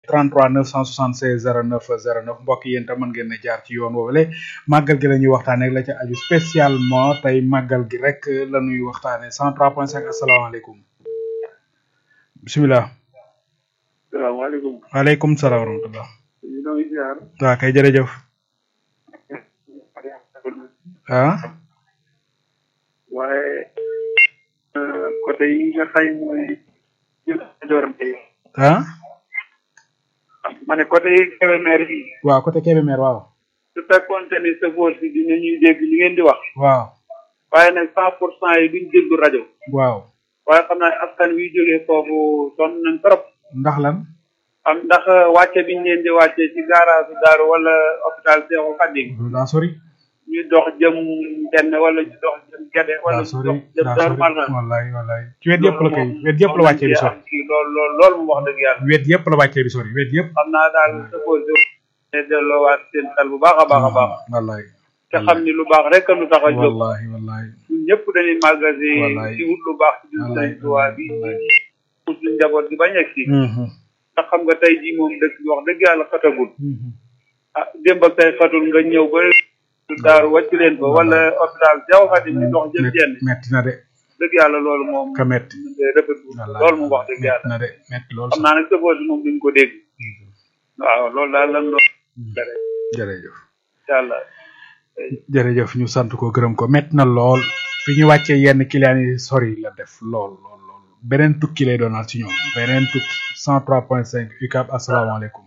33 976 09 09 mbokk yéen tam mën ngeen ne jaar ci yoon woowule màggal gi la ñuy waxtaanee ak la ca aju spécialement tey màggal gi rek la ñuy waxtaanee 103.5 asalaamaaleykum bisimilah. salaamaaleykum. waaleykum salaam wa rahmatulah. ñu ngi ziar. waaw kay jërëjëf. ah. waaye côté yi nga xay mooy ah. ma ne côté yi Kébémer yi. waaw côté Kébémer waaw. su fekkoonte ni chauffeur si dinañuy dégg li ngeen di wax. waaw. waaye nag 100% yi duñ déglu rajo. waaw. waaye xam naa askan wi jógee foofu sonn nañ trop. ndax lan. ndax wàcce biñ leen di wàcce ci garage Daaru wala hôpital Cheikhoul Khadim. daa sori. ñu dox jëm benn wala ñu dox jëm Gede wala ñu dox jëm Daaru Marnaan. wallaay ci wet yëpp la kay wet yëpp la wàccee bi sori. loolu mu wax dëgg yàlla. wet yëpp la wàccee bi sori wet yëpp. xam naa daal supposé ne delloowaat seen xel bu baax a baax a baax. wallaay. te xam ni lu baax rek lu tax a jóg. wallaay. ñun ñëpp dañuy magasin di wut lu baax ci biir Sëriñ Tuubaa bi pour suñu njaboot gi bañ a egsi. ndax xam nga tey jii moom dëkk bi wax dëgg yàlla xatagul. démb ak tey xatul nga ñëw ba Daaru wàcc leen fa wala hôpital Cheikhoul Khadim ñu dox jëm jenn. metti na de. dëgg yàlla loolu moom. ka metti. rafetlu loolu moom wax dëgg yàlla. metti na de metti loolu. xam naa nag sëfoor si moom duñ ko dégg. waaw loolu daal lan doon. jërëjëf. incha allah. jërëjëf ñu sant ko gërëm ko metti na lool fi ñu wàccee yenn clients yi sori la def lool beneen tukki lay doonaat ci ñoom beneen tukki 103.5 UCAB asalaamaaleykum.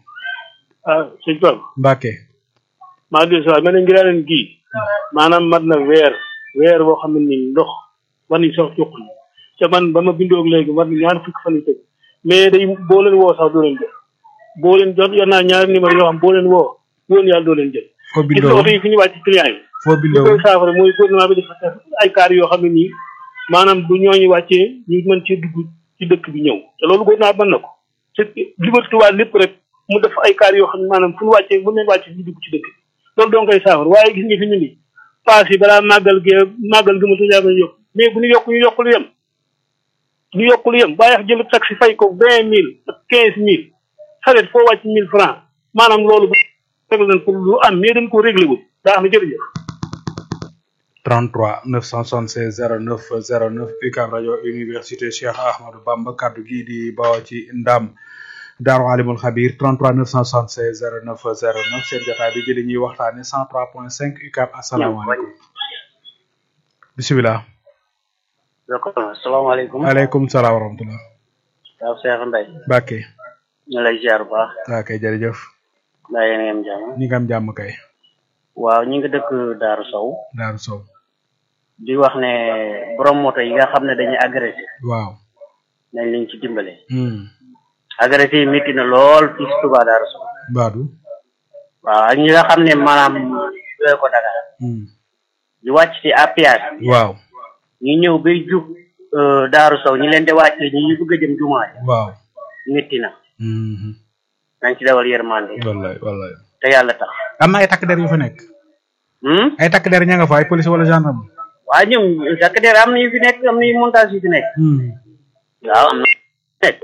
sëñ Pape. Mbacke. maa ngi ma ne ngi leen gii maanaam mat na weer boo xam ne nii ndox war nañ sax cuq te man ba ma bindoog léegi war na ñaar fukki fan yu tëj mais day boo leen woo sax doo leen jot boo leen jot yor naa ñaari numéro yoo xam boo leen woo woon yàlla doo leen jot. foo bindoo gis nga oto yi fi ñu wàcc client yi. foo bindoo li koy saafara mooy gouvernement bi dafa def ay kaar yoo xam ne nii maanaam bu ñooñu wàccee ñu mën cee dugg ci dëkk bi ñëw te loolu gouvernement mën na ko te liberté waa lépp rek mu def ay kaar yoo xam ne maanaam fu ñu wàccee bu leen wàccee ñu dugg ci dëkk bi loolu doo koy saafara waaye gis nga fi ñu ni paas yi balaa màggal gi ma tuñaa ko yokk mais bu ñu yokk lu yem ñu yokk lu yem bàyyi jël taxi fay ko 20 000 ak 15 000 xaret foo wàcc 1000 francs maanaam loolu bu réglé nañ pour lu am mais dañ ko réglé wul daa am na jërëjëf 33 976 09 09 UCAB rajo université Cheikh Ahmadou Bamba kaddu gi di bawoo ci ndam Daaru Alimul Xabir 33 976 09 09 seen jotaay bi jëli ñuy waxtaane 103.5 UCAB asalaamaaleykum bisimilah. asalaamaaleykum. waaleykum salaam wa rahmatulah. waaw Cheikh Mbaye. Mbacke. ñu lay ziar bu baax. waaw kay jërëjëf. mbaa yéen a ngi am jàmm. ñi nga am jàmm kay. waaw ñi nga dëkk Daaru Sow. Daaru Sow. di wax ne borom moto yi nga xam ne dañuy agressé. waaw. nañ leen ci dimbale. agressé yi métti na lool fii si Touba Daaru Sow. Baadu. waaw ak ñi nga xam ne maanaam doy ko Dakar. di wàcc ci APS. waaw. ñu ñëw bay jub Daaru Sow ñu leen di wàcce ñu bëgg a jëm jumaa ji. waaw. métti na. nañ ci dawal yërmande. wallaay. te yàlla tax. am na ay takk der yu fa nekk. ay takk der ña nga fa ay police wala gendarme. waaw ñoom takk der am na yu fi nekk am na yu montage yu fi nekk. waaw am na nekk.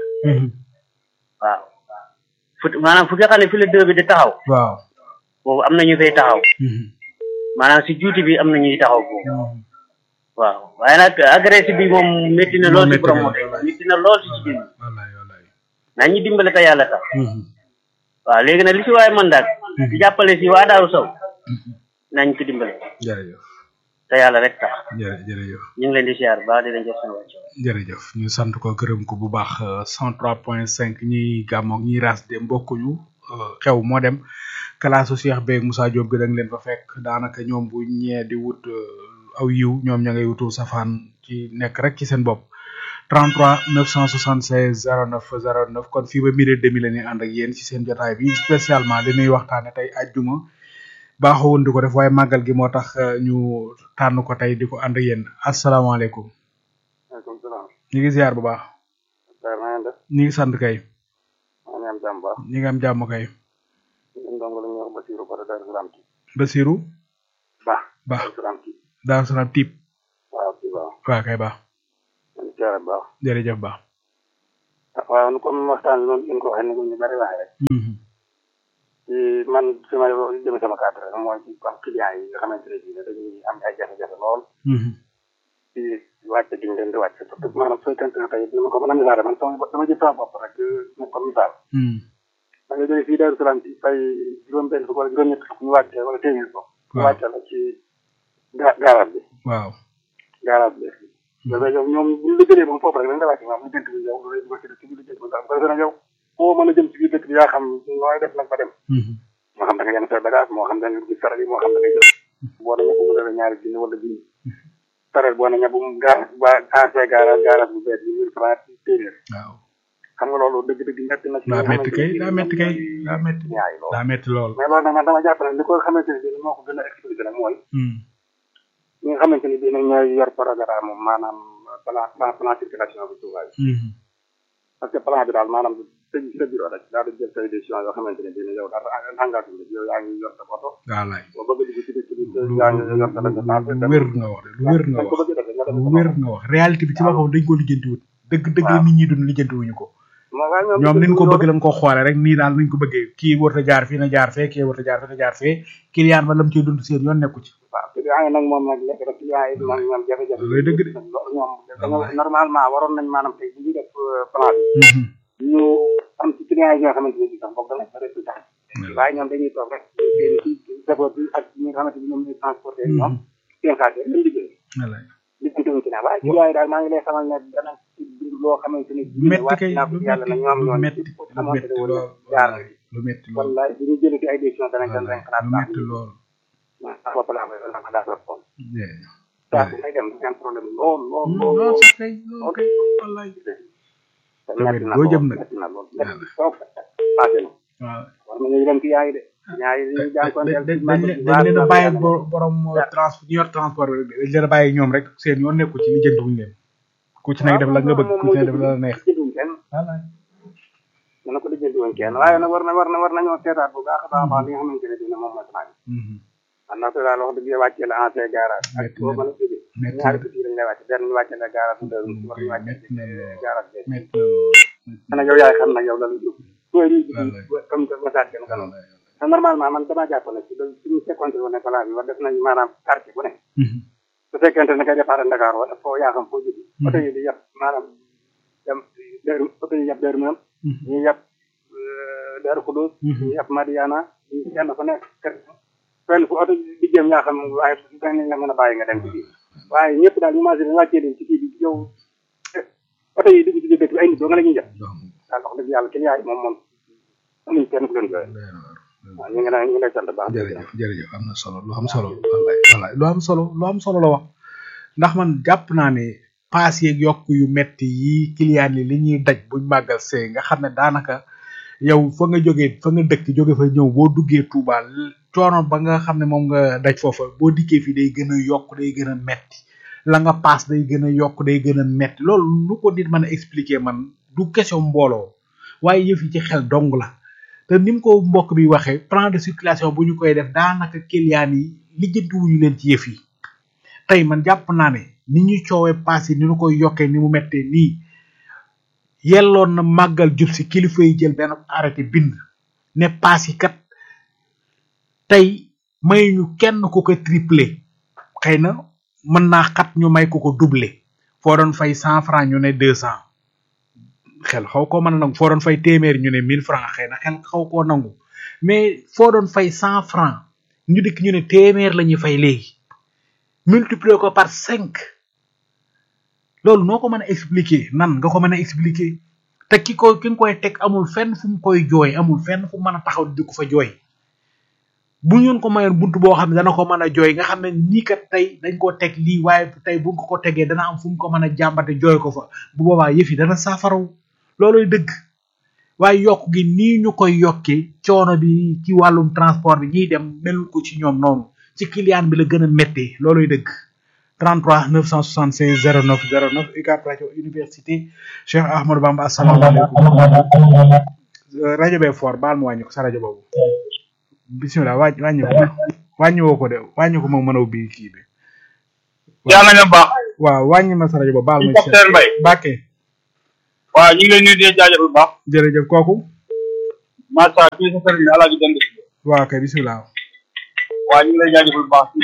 waaw maanaam fu nga xam ne fi la dër bi di taxaw. waaw. boobu am na ñu fay taxaw. maanaam si juuti bi am na ñuy taxaw foofu. waaw waaye nag agressif bi moom métti na lool si borom moto métti na lool si jigéen ñi. naa ñu dimbale te yàlla tax. waaw léegi nag li si waaye man daal. di jàppale si waa Daaru Sow. nañ ko dimbale. jërëjëf. te yàlla rek tax. jërëjëf. ñu ngi leen di siyaar baax di leen jox seen wàcc. jërëjëf ñu sant ko gërëm ko bu baax 103.5 ñiy gàmmoog ñiy ras dem bokkuñu xew moo dem kalaasu Cheikh Beeg Moussa Diop gën a leen fa fekk daanaka ñoom bu ñee di wut aw yiw ñoom ña ngay wutu safaan ci nekk rek ci seen bopp 33 976 09 09 kon fii ba midi demi la ñuy ànd ak yéen ci seen jotaay bi spécialement li ñuy waxtaane tey ajjuma baaxoon di ko def waaye màggal gi moo tax ñu tànn ko tey di ko ànd ak yéen asalaamaaleykum. waaleykum salaam. ñu ngi ziar bu baax. ñu ngi sant kay. ñu ngi am jàmm kay. Basiru. Ba. Daaru Salaam Tiib. waaw kay baax. jërëjëf baax. waaw comme waxtaan bi noonu ngeen ko waxee ni ko ñu bari waxee rek ci man fi ma jëme sama cadre rek mooy ci comme client yi nga xamante ne bii ne dañuy am ay jafe-jafe lool ci wàcce gi ñu leen di wàcce surtout maanaam sooy tënk tey ni ma ko mën a misaale man dama jël sama bopp rek mu ko misaal da nga jógee fii Daaru Salaam ci fay juróom-benn fukk wala juróom-ñett fukk ñu wàcce wala téeméer ko ñu wàcce la ci garage bi waaw garage bi léegi yow ñoom bu ñu la jëlee moom foofu rek dañ la wàcce moom ñu jënt bi yow loolu dugal ci dëkk bi lu jënt bi daal bu ko defee nag yow foo mën a jëm ci biir dëkk bi yaa xam nooy def nag ba dem moo xam da nga yenn sa bagage moo xam da nga gis saret yi moo xam da ngay jël boo na ñëpp mu dara ñaari junni wala junni saret boo na ñëpp mu garage bu bees bi 1000 francs téeméer waaw xam nga loolu dëgg-dëgg metti na daa metti kay daa metti lool mais loolu nag man dama jàpp ne li ko xamante ne bii moo ko gën a expliqué nag mooy ñi nga xamante ne bii nag ñooy yor programme maanaam plan circulation bi Touba bi parce que plan bi daal maanaam sa bureau rek daal di jël say décision yoo xamante ne bii ne yow daal engagé bi yow yaa ngi yor sa oto wallaay boo bëgg dugg ci dëkk bi yaa ngi yor sa lu wér nga wax de lu wér nga wax réalité bi ci boppam dañ ko lijjantiwut dëgg nit ñi dund lijjantiwuñu ko ñoom niñ ko bëgg lañ ko xoole rek nii daal nañ ko bëggee kii warta jaar fii na jaar fee kii warta jaar fee na jaar fee client ba lam ciy dund seen yoon nekku ci waaw client yi nag moom nag lekk rek client yi moom ñoom jafe-jafe looy dëgg de ñoom dañoo normalement waroon nañ maanaam tey bu ñuy def plan bi ñu am ci client yi ñoo xamante ne bi sax boog danañ fa résultat waaye ñoom dañuy toog rek seen ci support bi ak ñi nga xamante ni ñoom ñuy transporté ñoom seen xaalis lañ liggéey liggéeyuñu ci ne waaye client yi daal maa ngi lay xamal ne dana ci biir loo xamante ne metti kay yàlla na ñoom ñoo metti woon jaar lu metti lool wallaay bu ñu jëlee ci ay décision danañ leen ren xalaat lu metti lool bopp laa koy wala ma daa soog xool saa su may dem seen problème lool sax kay lool kay wallaay metti na boo jëm nag metti na lool metti toog passé na waaw war nañu yërëm ci yaay de ñaay ñu jànkonteel dañ leen a bàyyi borom ñu yor transport dañ leen a bàyyi ñoom rek seen yoon nekku ci lijjanti wuñu leen ku ci nekk def la nga bëgg ku ci nekk def la neex wallaay mën na ko lijjanti woon kenn waaye nag war nañoo seetaat bu baax a baax li nga xamante ne dina moom mooy plan man na ko daal wax dëgg wàccee la ancien garage ak boo mën a jógee ñaari petit lañ lay wàcce benn ñu wàccee la garage bu war ñu wàccee garage bi nag yow yaay xam nag yow la lu jóg comme que message kenn kanam normalement man damaa jàpp ne suñu seconde woon ne plan bi war def nañ maanaam quartier bu ne su fekkente ne kay départ Dakar wala foo yaa xam foo jóge oto yi di yàpp maanaam dem oto yi yàpp Daaru Minam ñu yàpp Daaru Xudoos ñu yàpp Madiana ñu yenn fa nekk fenn fu oto di jëm yaa xam waaye dañ la mën a bàyyi nga dem ci biir waaye ñëpp daal ñu margé wàccee leen ci kii bi yow oto yi dugg ci biir dëkk bi ay nit doo nga la ñuy jëf daal wax dëgg yàlla client yi moom amuñ kenn ku leen jooy waaw ñu ngi lay sant baax jërëjëf am na solo lu am solo wallaay lu am solo la wax ndax man jàpp naa ne paas yeeg yokk yu metti yi client yi li ñuy daj buñ màggal see nga xam ne daanaka yow fa nga jógee fa nga dëkk jóge fa ñëw boo duggee Touba coono ba nga xam ne moom nga daj foofa boo dikkee fii day gën a yokk day gën a metti la nga paas day gën a yokk day gën a metti loolu lu ko nit mën a expliquer man du question mbooloo waaye yëf yi ci xel dong la te ni mu ko mbokk bi waxee plan de circulation bu ñu koy def daanaka client yi lijjantiwuñu leen ci yëf yi tey man jàpp naa ne ni ñuy coowee paas yi ni ñu koy yokkee ni mu mettee nii yelloon na màggal jub si kilifa yi jël benn arrêté bind ne paas yi kat tey may ñu kenn ku ko triplé xëy na mën naa xat ñu may ko ko doublé foo doon fay 100 francs ñu ne 200 xel xaw koo mën a nangu foo doon fay téeméer ñu ne 1000 francs xëy na xel xaw koo nangu mais foo doon fay 100 francs ñu dikk ñu ne téeméer la ñuy fay léegi multiplier ko par 5 loolu noo ko mën a expliquer nan nga ko mën a expliquer te ki nga koy teg amul fenn fu mu koy jooy amul fenn fu mën a taxaw di ko fa jooy bu ñun ko mayoon buntu boo xam ne dana ko mën a jooy nga xam ne ñii kat tey dañ koo teg lii waaye tey buñ ko tegee dana am fu mu ko mën a jàmbate jooy ko fa bu boobaa yëf yi dana saafaraw looloy dëgg waaye yokk gi nii ñu koy yokkee coono bi ci wàllum transport bi ñiy dem melul ko ci ñoom noonu ci client bi la gën a méttee looloy dëgg 33 976 09 09 UCAB rajo université Cheikh Ahmadou Bamba asalaamaaleykum rajo bee fort baal ma wàññi ko sa rajo boobu bisimilah wàññi woo ko de wàññi ko moom mën a ubbi kii bi. yàlla na nga baax. waaw wàññi ma sa rajo ba baal ma. Docteur Mbaye Bakke. waaw ñu ngi lay nuyu di jaajëfal bu baax. jërëjëf kooku. Massa ci sa sëriñ Alaaji Demba. waaw kay bisimilah. waaw ñu ngi lay jaajëfal bu baax ci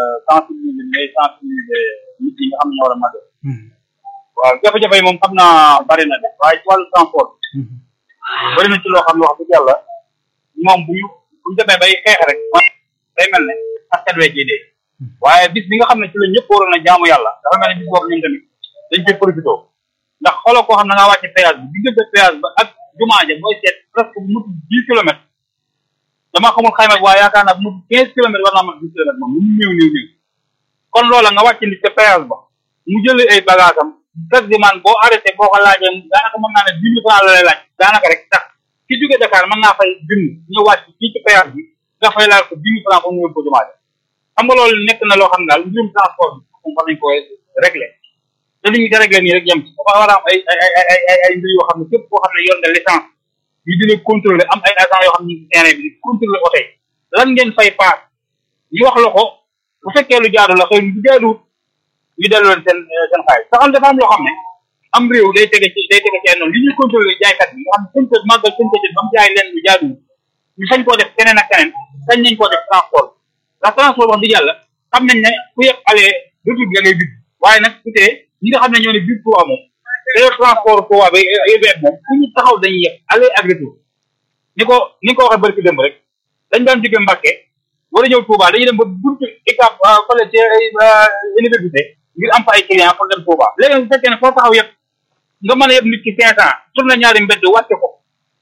sensibiliser nit yi nga xam ne ñoo war a màggal. waaw jafe-jafe yi moom xam naa bari na de waaye ci wàllu transport. bari na ci loo xam ne wax dëgg yàlla moom bu ñu demee bay xeex rek day mel ne askan wee ciy dee. waaye bis bi nga xam ne ci la ñëpp waroon a jaamu yàlla dafa mel ne bis boobu ñun tamit dañ cee profité ndax xooloo koo xam ne da ngaa wàcce péage bi diggante péage ba ak jumaa ja booy seet presque bu mut 10 kilomètres dama xamul xayma bi waaye yaakaar naa bu mut 15 kilomètres war naa mat 10 kilomètres moom lu mu néew kon loola nga wàcc nit ca péage ba mu jëlee ay bagage am quasiment boo arrêté boo ko laajee daanaka mën naa ne 10 000 francs la lay laaj daanaka rek tax ki jóge Dakar mën naa fay junni ñu wàcc fii ci péage bi nga fay laal ko 10 000 francs pour mu yóbbu ko jumaa ja xam nga loolu nekk na loo xam ne daal mbirum transport bi moom war nañ ko réglé te li ñu déréglé nii rek yem ci dafa war a am ay mbir yoo xam ne képp koo xam ne yor nga licence ñu dina contrôler am ay agents yoo xam ne ñu terrain bi di contrôler oto yi lan ngeen fay paas ñu wax la ko bu fekkee lu jaadu la xëy bu jaaduwut ñu delloo leen seen xaalis sax am dafa am loo xam ne am réew day tege ci ay noonu li ñuy contrôler jaaykat bi nga xam ne sëñ tëj màggal sëñ tëj ba mu jaay leen lu jaaduwut ñu sañ koo def keneen ak keneen sañ nañ koo def transport ndax transport wax dëgg yàlla xam nañ ne ku yëpp aller retour bi da ngay bit waaye nag su tee ñi nga xam ne ñoo ne biir Touba moom d'ailleurs transport Touba ba yëbeet moom fu ñu taxaw dañuy yëpp aller ak retour ni ko waxee barki démb rek dañ daan jóge Mbàkke war a ñëw Touba dañuy dem ba buntu ICAP fële ci université ngir am fa ay client pour dem Touba léegi nag bu fekkee ne foo taxaw yëpp nga mën a yëpp nit ki 500 tourné ñaari mbedd wàcce ko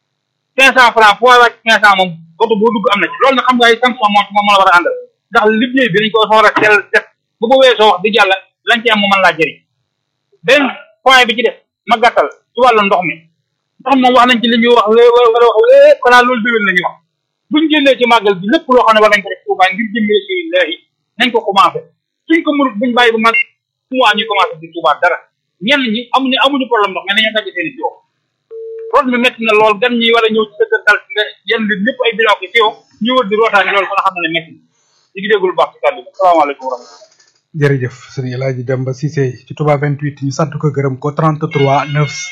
500 francs foo wàcc 500 moom oto boo dugg am na ci loolu nag xam nga ay sanction moom la war a àndal ndax liggéey bi dañ ko war a teel def bu ko weesoo wax dëgg yàlla lañ ci am mu mën laa jëriñ benn point bi ci def ma gàttal ci wàllu ndox mi moom wax nañ ci li ñuy wax lépp xanaa loolu déwén la ñuy wax buñ génnee ci màggal bi lépp loo xam ne war nañ ko def Touba ngir jëmmi Rasulullahi nañ ko commencé suñ ko mënut buñ bàyyi ba mag mois ñuy commencé ci Touba dara ñenn ñi amuñu problème ndox mais nañu dagg seen i jiw root mi métti na lool gan ñi war a ñëw ci sa dal nga yenn li ñëpp ay bilan ki siwo ñu wër di rootaani loolu kon xam na ne métti ñu ngi déggul baax ci kàddu bi asalaamaaleykum wa rahmatulah jërëjëf sëñ El Hadji Demba Cissé ci Touba 28 ñu sant ko gërëm ko 33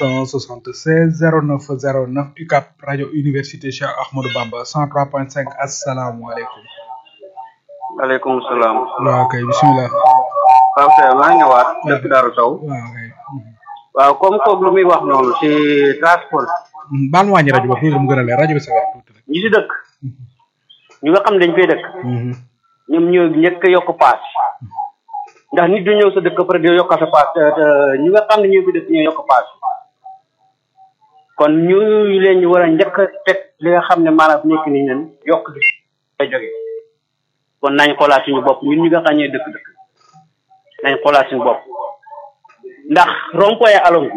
976 09 09 UCAB rajo université Cheikh Ahmadou Bamba 103.5 asalaamaaleykum. waaleykum salaam. waaw kay bisimilah. Pape Seye maa ngi ñëwaat. dëkk Daaru Taw. waaw kay. waaw comme kooku lu muy wax noonu ci transport. baal ma wàññi rajo ba tuuti mu gën a leer rajo bi sa wet tuuti rek. ñi si dëkk. ñi nga xam ne dañ fay dëkk. ñoom ñoo njëkk a yokk paas. ndax nit du ñëw sa dëkk après di yokkal sa paas ñi nga xam ne ñoo fi dëkk ñoo yokk paas. kon ñu leen ñu war a njëkk a teg li nga xam ne maanaam nekk nii nen yokk di ay jóge kon nañ xoolaat suñu bopp ñun ñi nga xam ne dëkk nañ xoolaat suñu bopp ndax rond-point along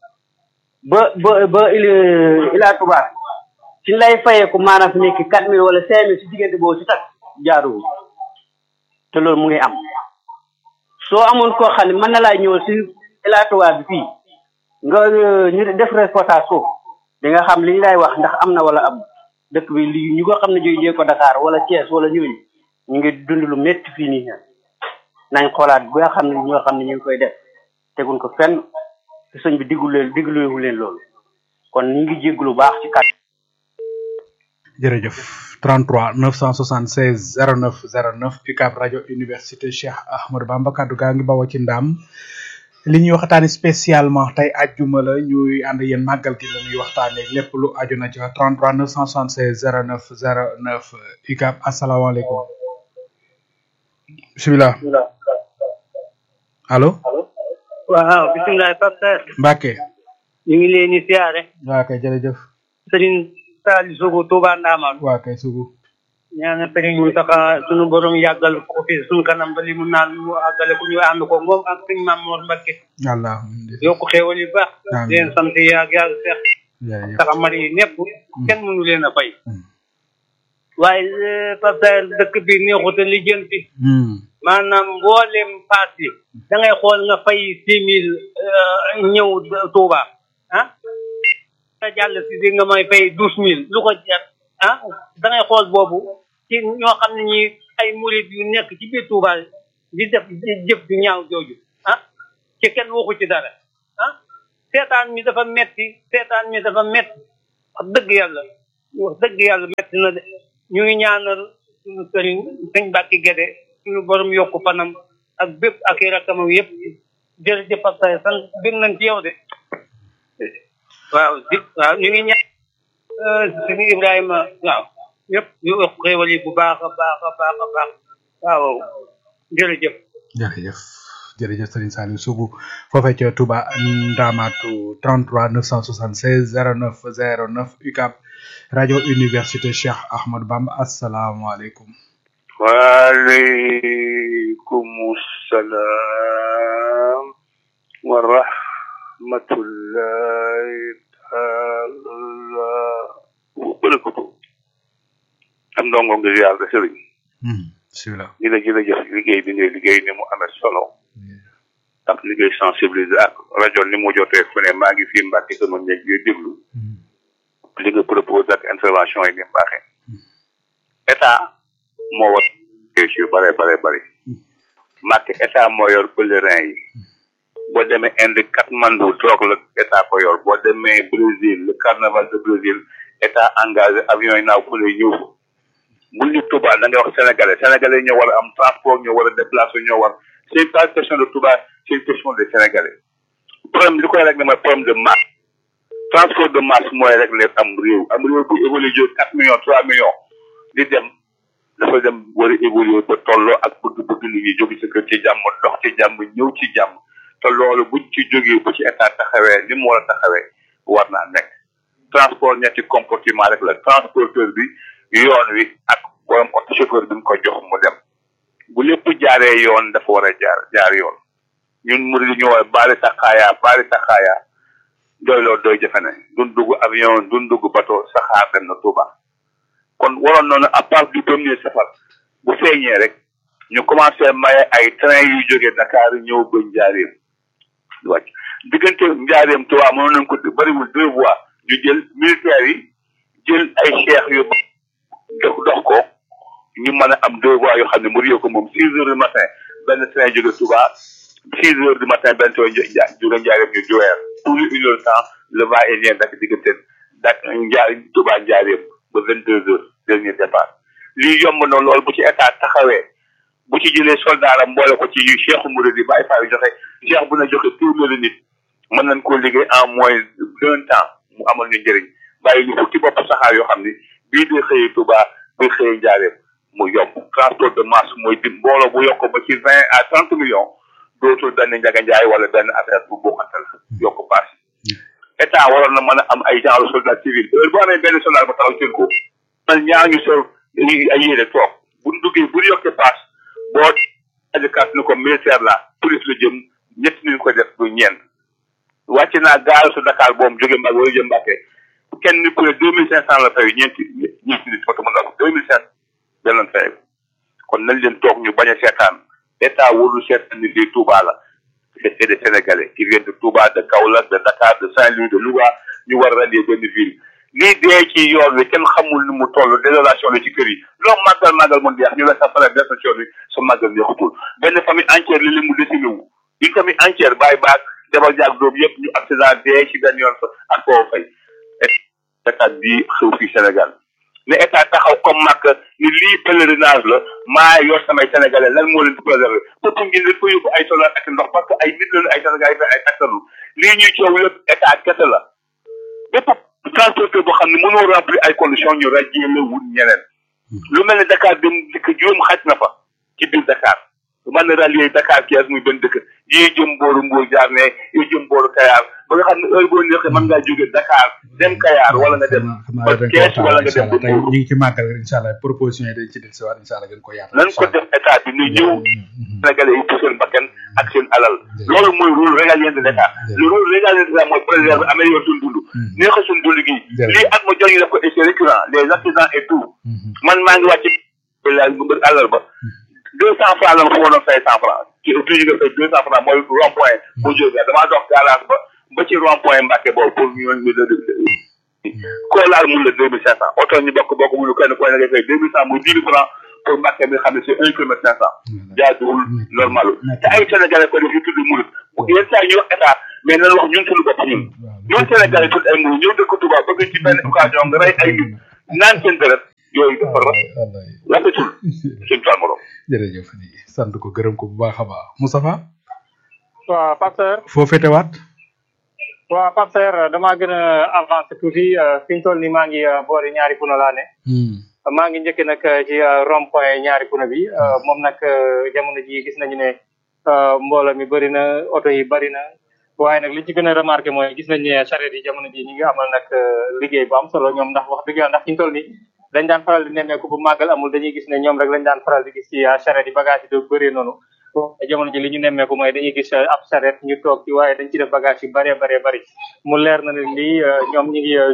ba Ila Touba ci lay fayee ko maanaam fi nekk 4000 wala 5000 si diggante boobu si tax jaaruwul te loolu mu ngi am soo amoon koo xam ne mën na laa ñëw si Ila Touba bi fii nga ñu def reportage foofu di nga xam li ñu lay wax ndax am na wala am dëkk bi li ñu ko xam ne jógee ko Dakar wala Thiès wala ñooñu ñu ngi dund lu métti fii nii nañ xoolaat bi nga xam ne ñoo xam ne ñu ngi koy def teguñ ko fenn te sëñ bi diggu leen loolu kon ñu ngi jéggu lu baax ci kàddu. jërëjëf 33 976 09 09 UCAB rajo université Cheikh Ahmadou Bamba kaddu gaa ngi bawoo ci Ndaam li ñuy waxtaanee spécialement tey àjjuma la ñuy ànd yéen màggal gi la ñuy waxtaanee lépp lu aju na ci 33 976 09 09 UCAB asalaamaaleykum. bisimilah. allo. waaw bisimilah Pape Seye. Mbacke. ñu ngi leen di siyaare. waaw kay jërëjëf. Serigne Saliou Sougou Touba Ndamatou. waaw kay Sougou. ñaanal Serigne Mountakha sunu borom yàggal ko fi sunu kanam ba li mu naan mu àggale ko ñu ànd ko moom ak Serigne Mamour Mbacke. allah. yokk xéewal yu baax. amiin leen sant yàgg seex. jërëjëf taxamar yi ñëpp. kenn mënu leen a fay. waaye Pape Seye dëkk bi neexut a lijjanti. maanaam mboolem paas yi. da ngay xool nga fay 6000 ñëw Touba ah. nga jàll si di nga may fay 12000 lu ko jar ah da ngay xool boobu ci ñoo xam ne ñi ay murid yu nekk ci biir Touba di def jëf du ñaaw jooju ah ci kenn waxu ci dara ah seetaan mi dafa metti wax dëgg yàlla metti na de ñu ngi ñaanal suñu sëriñ sëñ Mbàkke Gédé suñu borom yokku fanam ak bépp ak i rakamam yëpp jërëjëf ak say sant bëgg nañ ci yow de waaw ñu ngi ñaan suñu Ibrahima waaw yëpp ñu xéewal yi bu baax a baax waaw jërëjëf Serigne Saliou Sougou foofee ca Touba Ndamatu 33 976 09 09 UCAB rajo université Cheikh Ahmadou Bamba asalaamaaleykum. waaleykum salaam wa rahmatullahi taala wa barakatuh. am ndongo ngir yàlla sëriñ. bismillah. jërëjëf liggéey bi ngay liggéey ni mu amee solo. ak liggéey sensibiliser ak rajo ni mu jotee fu ne maa ngi fii Mbàkke sama néeg bi déglu li nga propose ak intervention yi ni mu baaxee état moo war yu bare Mbàkke état moo yor pèlerin yi boo demee Inde Katmandou toog la état ko yor boo demee Brésil le carnaval de Brésil état engagé avion yi naaw fu ne ñëw bu ñu Touba da ngay wax sénégalais ñoo war a am transport ñoo war a déplacer ñoo war c'est pas question de Touba c'est une question des Sénégalais problème li koy régler mooy problème de masse transport de masse mooy régler am réew bu évolué jóg 4 millions 3 millions di dem dafa dem war a évoluer ba tolloo ak bëgg nit ñi jóge ci kër ci jàmm dox ci jàmm ñëw ci jàmm te loolu buñ ci jógee bu ci état taxawee li mu war a taxawee war naa nekk transport ñetti comportement rek la transporteur bi yoon wi ak borom oto chauffeur bi mu ko jox mu dem bu lépp jaaree yoon dafa war a jaar yoon ñun murid ñu war baari taxaaya doyloo doy jafe ne duñ dugg avion duñ dugg bateau saxaar dem na Touba kon waroon noonu à part du premier safar bu feeñee rek ñu commencé maye ay train yu jógee Dakar ñëw ba Njaaréem wàcc diggante Njaaréem Touba mënoon nañ ko bariwul 2 voies ñu jël militaires yi jël ay cheikh yu dox ko ñu mën a am 2 voies yoo xam ne mu réew ko moom 6 heures du matin benn train jóge Touba 6 heures du matin benn train jóge Njaaréem ñu joweer pour une heure de temps le va-et-vient dak diggante Touba Njaaréem ba 22 heures dernier départ lii yomb na lool bu ci état taxawee bu ci jëlee soldaaram mboole ko ci yu cheikh Mouride yi bàyyi faa yu joxe cheikh bu na joxe téeméeri nit mën nañ koo liggéey en moins d'un temps mu amal ñu njëriñ bàyyi ñu fukki bopp saxaar yoo xam ni bii day xëyee Touba bii xëyee Njaaréem mu yomb transport de masse mooy di mbooloo bu yokk ba ci 20 à 30 millions dootul benn njaga njaay wala benn affaire bu bokkante la yokk paas état waroon na mën a am ay genre soldat civil heure boo amee benn soldat ba taxaw seen ko man ñaar ñu sol ay yére toog bu ñu duggee bu ñu yokkee paas boo adikaat ni ko militaire la police la jëm ñett ñu ko def bu ñeent wàcc naa gaal su Dakar boobu jóge Mbàkke wala jëm Mbàkke kenn ni ku ne 2500 la fay ñeenti nit foto mën naa ko 2500 benn fay kon nañ leen toog ñu bañ a seetaan état wóolu seetaan ni lii Touba la c'est des Sénégalais qui viennent de Touba de Kaolack de Dakar de Saint-Louis de Louga ñu war a rallier benn ville lii dee ci yoon wi kenn xamul ni mu toll désolation la ci kër yi loo màggal mu neex ñu la sa fara des na ci yoon wi sa màggal neexutul benn famille entière li mu décimé wu une famille entière bàyyi baag jabar jaag doom yëpp ñu accident dee ci benn yoon fa ak koo fay état bii xew fii Sénégal ne état taxaw comme màkk ni lii pèlerinage la maa yor samay sénégalais lan moo leen di préserver pour ngeen leen fa yóbbu ay soldat ak ndox parce que ay nit lañu ay sénégalais ay taxalu lii ñuy coow lépp état kese la bépp transporteur boo xam ne mënoo remplir ay conditions ñu rajee la wut ñeneen lu mel ne Dakar dem dëkk juróom xaj na fa ci biir Dakar man na rallier Dakar Thiès muy benn dëkk yii jëm booru Mbour jaar ne yii jëm booru Kayar ba nga xam ne heure boo neexee mën ngaa jóge Dakar dem Kayar wala nga dem ba Thiès wala nga dem ba tey ñu ngi ci màggal incha allah proposition yi dañ ci dellusiwaat incha allah gën ko yaatal nañ ko def état bi ñu ñëw Sénégalais yi pour seen bakkan ak seen alal loolu mooy rôle régalien de l'État le rôle régalien de l'État mooy préserver améliorer suñu dund neexal suñu dund gi lii at ma jot ñu def ko et c'est récurrent les accidents et tout man maa ngi wàcc àllarba 200 francs la ma ko doon fay 100 francs ci obligé nga fay 200 francs mooy rond point boo jógee damaa dox garage ba ci rond point Mbàkke boobu pour ñu koo laal mun la 2500 oto ñu bokk mu kenn koy na ngay fay 2500 muy 10 000 francs pour Mbacké bi xam ne c'est 1 kilomètre 500 jaaduwul normal te ay Sénégalais ko def yu tudd murid yenn saa ñu wax état mais nañ wax ñun suñu bopp ñun Sénégalais tudd ay murid ñëw dëkk Touba bëgg ci benn occasion nga rey ay nit naan seen deret yooyu dafa rafetul suñu tool morom. jërëjëf sant ko gërëm ko bu baax a baax Moustapha. waaw Pasteur. foo féetewaat. waaw Pasteur damaa gën a avancé tuuti fi ñu toll nii maa ngi boori ñaari puna laa ne. maa ngi njëkk nag ci rond point ñaari puna bi moom nag jamono ji gis nañu ne mbooloo mi bëri na oto yi bëri na waaye nag li ci gën a remarqué mooy gis nañu ne charrette yi jamono ji ñu ngi amal nag liggéey bu am solo ñoom ndax wax dëgg yàlla ndax fi ñu toll nii dañ daan faral di nemmeeku bu màggal amul dañuy gis ne ñoom rek lañ daan faral di gis ci charrette yi bagage yi do bëree noonu jamono ji li ñu nemmeeku mooy dañuy gis ab charrette ñu toog ci waaye dañ ci def bagage yu bëree bëree bëri mu leer na ne lii ñoom ñu ngi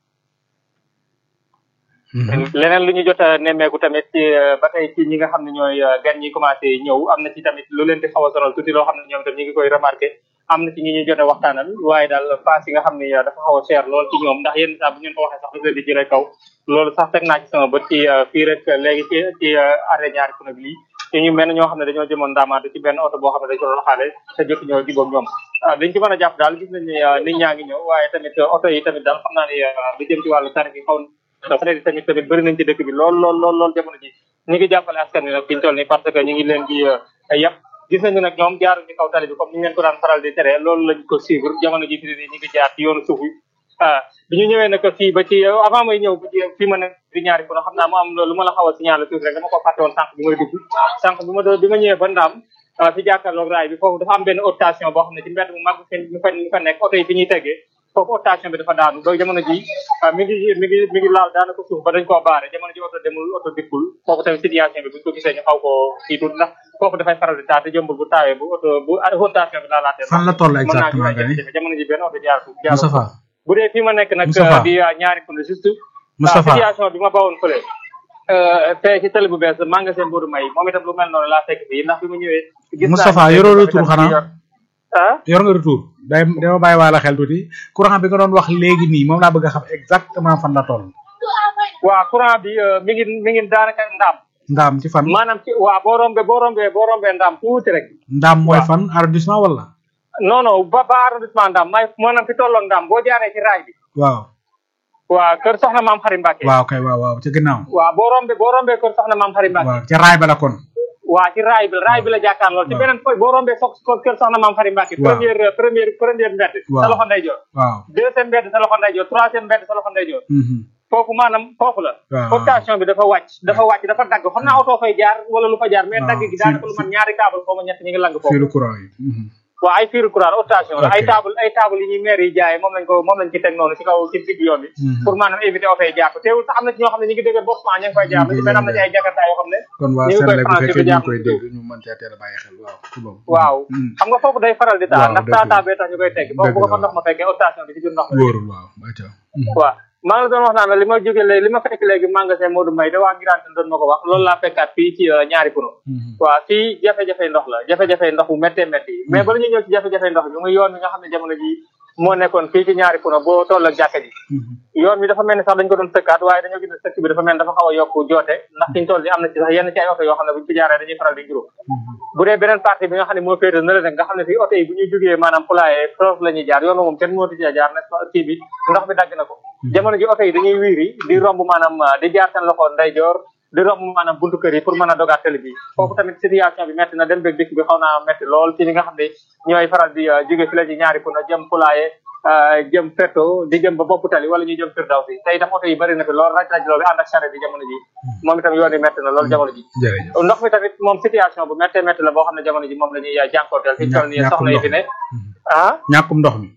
leneen lu ñu jot a nemmeeku tamit ci ba tey ci ñi nga xam ne ñooy gan ñi commencé ñëw am na ci tamit lu leen di xaw a sonal tuuti loo xam ne ñoom tam ñu ngi koy remarqué am na ci ñi ñuy jot a waxtaanal waaye daal paas yi nga xam ne dafa xaw a cher lool ci ñoom ndax yenn saa bu ngeen ko waxee sax daf leen di jëlee kaw loolu sax teg naa ci sama bët ci fii rek léegi ci arrêt ñaari puna bi lii te ñu mel ne ñoo xam ne dañoo jëmoon ndaamaatu ci benn oto boo xam ne dañ ko doon xaale te jot ñoo jubóog ñoom dañ ci mën a jàpp daal gis nañ ne nit ñaa ngi ñëw waaye tamit oto yi tamit daal xam naa ne lu jëm ci wàllu tarif yi xaw na tamit bëri nañ ci dëkk bi lool jamono ji ñu ngi jàppale askan wi nag fi ñu toll nii parce que ñu ngi leen di yàpp gis nañu nag ñoom jaaru ci kaw tali bi comme ni ñu leen ko daan faral di tere loolu lañ ko suivre jamono ji fi ñu ngi jaar ci yoonu suuf yi bi ñu ñëwee nag fii ba ci avant may ñëw ba ci fii ma nekk di ñaari ko xam naa mu am lu ma la xaw a signalé tuuti rek dama ko fàtte woon sànq bi may dugg sànq bi ma ñëwee ba ndaam fi jàkkaarloog raay bi foofu dafa am benn haute station boo xam ne ci mbedd mu mag mi fa nekk oto yi fi ñuy teggee foofu haute station bi dafa daanu ba jamono ji mi ngi laal daanaka suuf ba dañ koo baare jamono ji oto demul oto dikkul foofu tamit situation bi buñ ko gisee ñu xaw koo kii tuuti ndax foofu dafay faral di taa te jëmbul bu taawee bu oto bu haute station bi laalaatee fan la toll exactement gani jamono ji benn oto jaar bu dee fii ma nekk nag di ñaari pund juste situation bi ma bawoon fële fee ci télé bu bees magasin Modou May moom itam lu mel noonu laa fekk fii ndax bi ma ñëwee gis Moustapha yoroo retour xanaa yor nga retour dama bàyyi waala xel tuuti courant bi nga doon wax léegi nii moom laa bëgg a xam exactement fan la toll waaw courant bi mi ngi daanaka ndaam ci fan maanaam ci waaw boo rombee ndaam tuuti rek ndaam mooy fan arrondissement wala non ba arrondissement ndaam maanaam fi tolloog ndaam boo jaaree ci raay bi waaw kër soxna maam xari Mbacke waaw kay waaw ci ginnaaw waaw boo rombee kër soxna maam xari Mbacke waaw ci raay ba la kon waaw ci raay bi la jàkkaarloo ci beneen foy boo rombee kër soxna maam xari Mbacke première mbedd sa loxo ndeyjoor deuxième mbedd sa loxo ndeyjoor troisième mbedd sa loxo ndeyjoor foofu maanaam foofu la station bi dafa wàcc dafa dagg xam naa oto fay jaar wala lu fa jaar mais dagg gi daanaka lu man ñaari câble foo ma ñett ñi ngi lang foofu waaw ay fiiru courant station la ay table yi ñuy maire yi jaay moom lañ ci teg noonu ci kaw ci digg yoon bi pour maanaam éviter oto yi jaar ko teewul sax am na ci ñoo xam ne ñu ngi dëgër bopp ñu ngi koy jaar lu ci mel am na ci ay jakarta yoo xam ne kon waa Sénégal bu fekkee ñu koy dégg ñu mën cee teel a bàyyi xel waaw xam nga foofu day faral di taa ndax taa bee tax ñu koy tegg foofu bu ko fa ndox ma fekkee station bi ci biir ndox ma wóorul waaw maa ngi la doon wax naan li ma jógee léegi li ma fekk léegi magasin Modou May da waa Ngirante doon ma ko wax loolu laa fekkaat fii ci ñaari puno waaw fii jafe-jafe ndox la jafe-jafe ndox bu méttee métti yi mais bala ñu ñëw ci jafe-jafe ndox bi muy yoon bi nga xam ne jamono ji moo nekkoon fii ci ñaari puno boo toll ak jàkka ji yoon bi dafa mel ni sax dañ ko doon sëkkaat waaye dañoo gis ne sëkk bi dafa mel ni dafa xaw a yokk joote ndax fiñ toll ni am na ci sax yenn ci ay oto yoo xam ne buñu fi jaaree dañuy faral di juróom bu dee beneen partie bi nga xam ne moo féete na la nag nga xam ne fii oto yi bu ñuy jógee maanaam Poulaye foofu la ñuy jaar yoon moom kenn moo ti ci jaar n'est-ce pas kii bi ndox bi dagg na ko jamono ji oto yi dañuy wiiri di romb maanaam di jaar seen loxo ndeyjoor di romb maanaam buntu kër yi pour mën a dogaat télé bi foofu tamit situation bi métti na dem beeg dikk bi xaw naa métti lool ci li nga xam ne ñooy faral di jóge fi la ci ñaari pour na jëm Poulaye jëm Ferto di jëm ba bopp tali wala ñuy jëm Firdawsi tey itam oto yi bëri na fi lool raj loolu ànd ak charrette bi jamono ji moom itam yoon yi métti na loolu jamono ji ndox mi tamit moom situation bu méttee métti la boo xam ne jamono ji moom la ñuy jànkonteel fi toll nii soxna yi fi ne ñàkkum ndox mi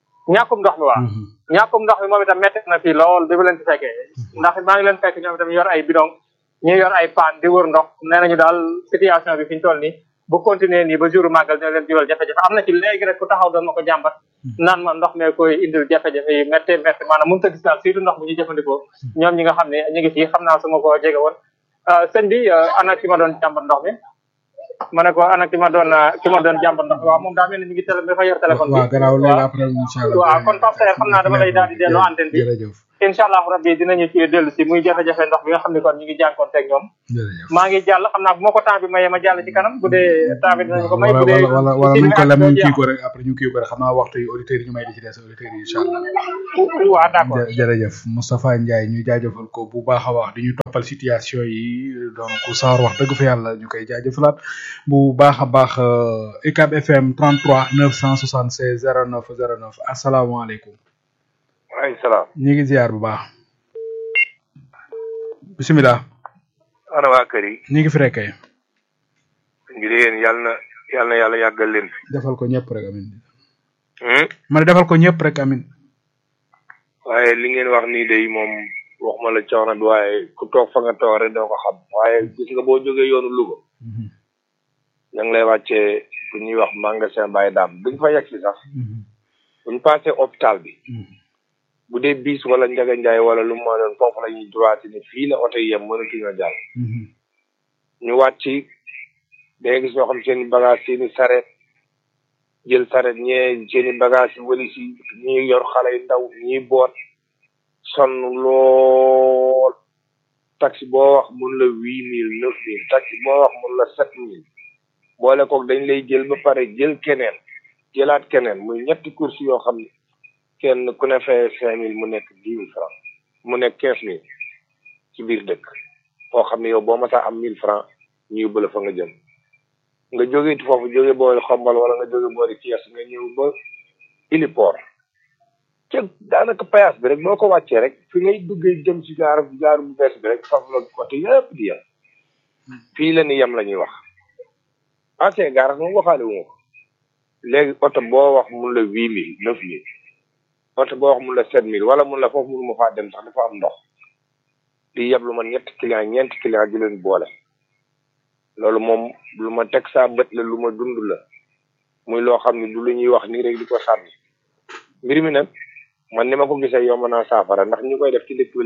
waaw ñàkkum ndox mi moom itam métti na fii lool bi bu leen ci fekkee ndax maa ngi leen fekk ñoom itam yor ay bidon ñu yor ay paan di wër ndox nee nañu daal situation bi fi ñu toll nii bu continuer nii ba jour màggal dina leen jural jafe-jafe am na ci léegi rek ku taxaw doon ma ko jàmbat naan ma ndox mee koy indil jafe-jafe yi méttee métti maanaam mënut a gis daal surtout ndox bu ñuy jëfandikoo ñoom ñi nga xam ne ñu ngi fii xam naa su ma ko jege woon sëñ bi ana ki ma doon jàmbat ndox mi ma ne ko ana ki ma doon jàmbat ndox waaw moom daa mel ni mi ngi dafa yor téléphone bi waaw gannaaw léegi après incha allah waaw kon Pape Seye xam naa dama lay daal di delloo antenne bi incha allah rabbi dinañu ci dellu si muy jafe-jafe ndox bi nga xam ne kon ñu ngi jànkoonteeg ñoom maa ngi jàll xam naa bu ma ko temps bi mayee ma jàll ci kanam bu dee temps bi dinañ ko may bu dee wala nuñ ko lem ñu kii ko rek après ñu kii ko rek xam naa waxtu yi auditeurs yi ñu may di ci des auditeurs yi incha allah waaw d'accord jërëjëf Moustapha Ndiaye ñu jaajëfal ko bu baax a wax di ñu toppal situation yi donc saar wax dëgg fa yàlla ñu koy jaajëfalaat bu baax a baax UCAB FM 33 976 09 09 asalaamaaleykum waaleykum salaam. ñu ngi ziar bu baax. bisimilah. ana waa kër yi. ñu ngi fi rek kay. ngi yéen yàlla na yàlla yàggal leen. defal ko ñëpp rek amin. ma ne defal ko ñëpp rek amin. waaye li ngeen wax nii day moom waxuma la coono bi waaye ku toog fa nga toog rek doo ko xam waaye gis nga boo jógee yoonu Louga. ña ngi lay wàccee bu ñuy wax magasin Baye Dame duñ fa yegg si sax. buñ passé hôpital bi. bu dee bis wala Njaga Njaay wala lu mu ma doon foofu la ñuy droit ni fii la oto yi yem mënatuñoo jàll. ñu wàcc da ngay gis ñoo xam seen i bagage seen i saret jël saret ñee seen i bagage yi wala si ñii yor xale yu ndaw ñii boot sonn lool taxi boo wax mun la 8000 9000 taxi boo wax mun la 7000 boole koog dañ lay jël ba pare jël keneen jëlaat keneen muy ñetti course yoo xam ne kenn ku ne fay 5000 mu nekk 10 000 francs mu nekk 15000 ci biir dëkk foo xam ne yow boo masaa am 1000 francs ñu yóbbu la fa nga jëm nga jógee foofu jóge boori xombal wala nga jóge boori Thiès nga ñëw ba héliport te daanaka payaas bi rek boo ko wàccee rek fi ngay duggee jëm ci gaar bu bees bi rek foofu la côté yëpp di yem fii la ni yem la ñuy wax ancien gaar moom waxaale wu ma ko léegi oto boo wax mun la 8000 9000 oto boo wax mun la 7000 wala mun la foofu mun ma faa dem sax dafa am ndox di yeb lu man ñeenti client di leen boole loolu moom lu ma teg saa bët la lu ma dund la muy loo xam ne du lu ñuy wax nii rek di ko sànni mbir mi nag man ni ma ko gisee yomb naa saafara ndax ñu koy def ci dëkk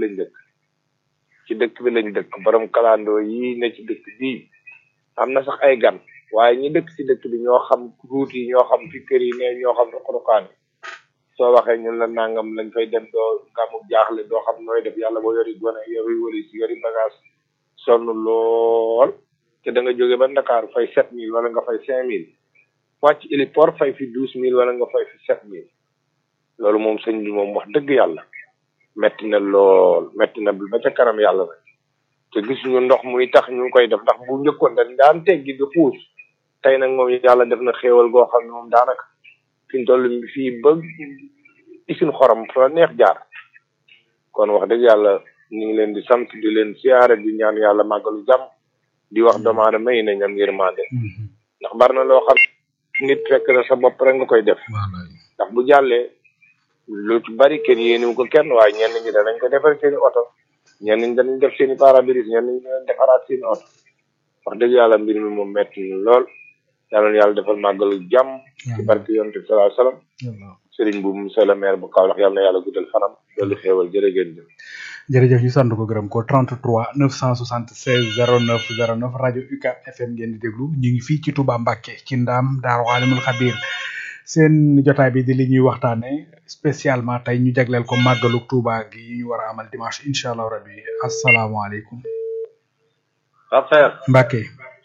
bi lañ dëkk borom kalandoo yi ne ci dëkk bii am na sax ay gan waaye ñi dëkk ci dëkk bi ñoo xam route yi ñoo xam fi kër yi ne ñoo xam ruqruqaan soo waxee ñun la nangam lañ fay dem doo gàmmu jaaxle doo xam nooy def yàlla boo yori gone yori wali si yori bagage sonn lool te da nga jóge ba Ndakaaru fay 7000 wala nga fay 5000 wàcc héliport fay fi 12000 wala nga fay fi 7000 loolu moom sëñ bi moom wax dëgg yàlla metti na lool metti na ba ca kanam yàlla nag te gisuñu ndox muy tax ñu ngi koy def ndax bu njëkkoon dañ daan teggi di xuus tey nag moom yàlla def na xéewal goo xam ne moom daanaka fi ñu toll fii ba isin xorom fa neex jaar kon wax dëgg yàlla ñu ngi leen di sant di leen siyaare di ñaan yàlla màggalu jàmm di wax doomu aadama yi ne ñam yërmande ndax bari na loo xam nit fekk na sa bopp rek nga koy def ndax bu jàllee lu ci bari kenn yéeniwu ko kenn waaye ñenn ñi danañ ko defar seeni oto ñenn ñi danañ def seeni pare-brise ñenn ñi danañ defaraat seeni oto wax dëgg yàlla mbir mi moom metti lool yàlla na yàlla defal màggalu jàmm ci barke yonent bi sallallahu alayhi wasallam sëriñ bu monsieur le maire bu Kaolack yàlla na yàlla guddal fanam loolu xéewal jërëjëf jërëjëf ñu sant ko gërëm ko 33 976 09 09 rajo UCAB FM ngeen di déglu ñu ngi fii ci Touba Mbacké ci Ndaam Daaru Alimul Xabir seen jotaay bi di li ñuy waxtaane spécialement tey ñu jagleel ko màggalu Touba gi ñu war a amal dimanche incha allah rabbi asalaamaaleykum. affaire Mbacké.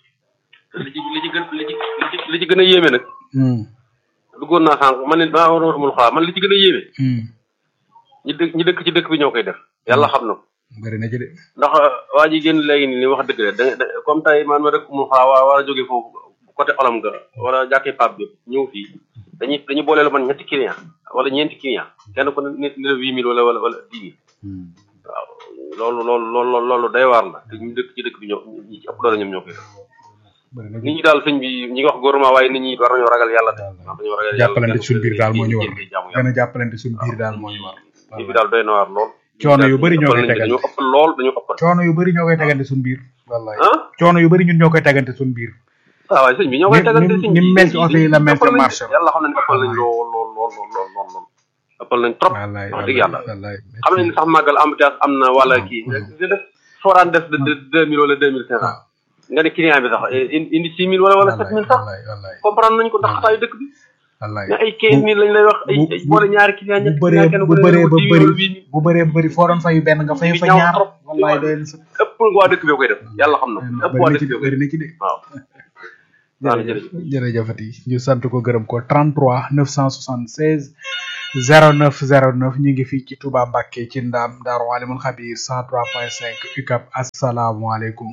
li ci gën a yéeme nag. duggoon naa sànq man it maa warul xalaat man li ci gën a yéeme. ñi dëkk ci dëkk bi ñoo koy def yàlla xam na ko. bari na ci de. ndax waa ji génn léegi nii wax dëgg de da comme tey man ma dëkk mu xalaat war a jógee foofu côté olam nga wala jàkkee Pape bi ñëw fii dañuy boole la man ñetti client wala ñeenti client kenn ko nit la 8000 wala 10 000 waaw loolu day waar la te ñu dëkk ci dëkk bi ñi ci ëpp doole ñoom ñoo koy def. nit ñi daal sëñ bi ñi ngi wax gouvernement waaye nit ñi war nañoo ragal yàlla de. dañoo ragal yàlla jàppalante suñu biir daal moo ñu war gën a jàppalante suñu biir daal moo ñu war. nit bi daal doy na waar lool. coono yu bëri ñoo koy tegante dañoo ëppal lool dañoo ëppal. coono yu bëri ñoo koy tegante suñu biir. wallaay coono yu bëri ñun ñoo koy tegante suñu biir. waaw waaye sëñ bi ñoo koy tegante sëñ bi ni mel ci oto yi la mel ci marché yàlla xam nañ ëppal nañ lool ëppal nañ trop wax dëgg yàlla xam nañ sax màggal embouteillage am na wala kii def soo daan def de 2000 wala 2500 nga ne client bi sax indi 6000 wala 7000 sax comprendre nañ ko ndax xataayu dëkk bi wallaay mais ay 15000 lañ lay wax ay boole ñaari client ñett bu bëree bëri foo doon fayu benn nga fay fa ñaar wallaay doy na sa ëpp waa dëkk bi koy def yàlla xam na ëpp waa dëkk bi bëri na ci de waaw jërëjëfati ñu sant ko gërëm ko 33 976 0909 ñu ngi fii ci Touba Mbacké ci Ndam Daaru Alimul Xabir 103.5 UCAB asalaamaaleykum.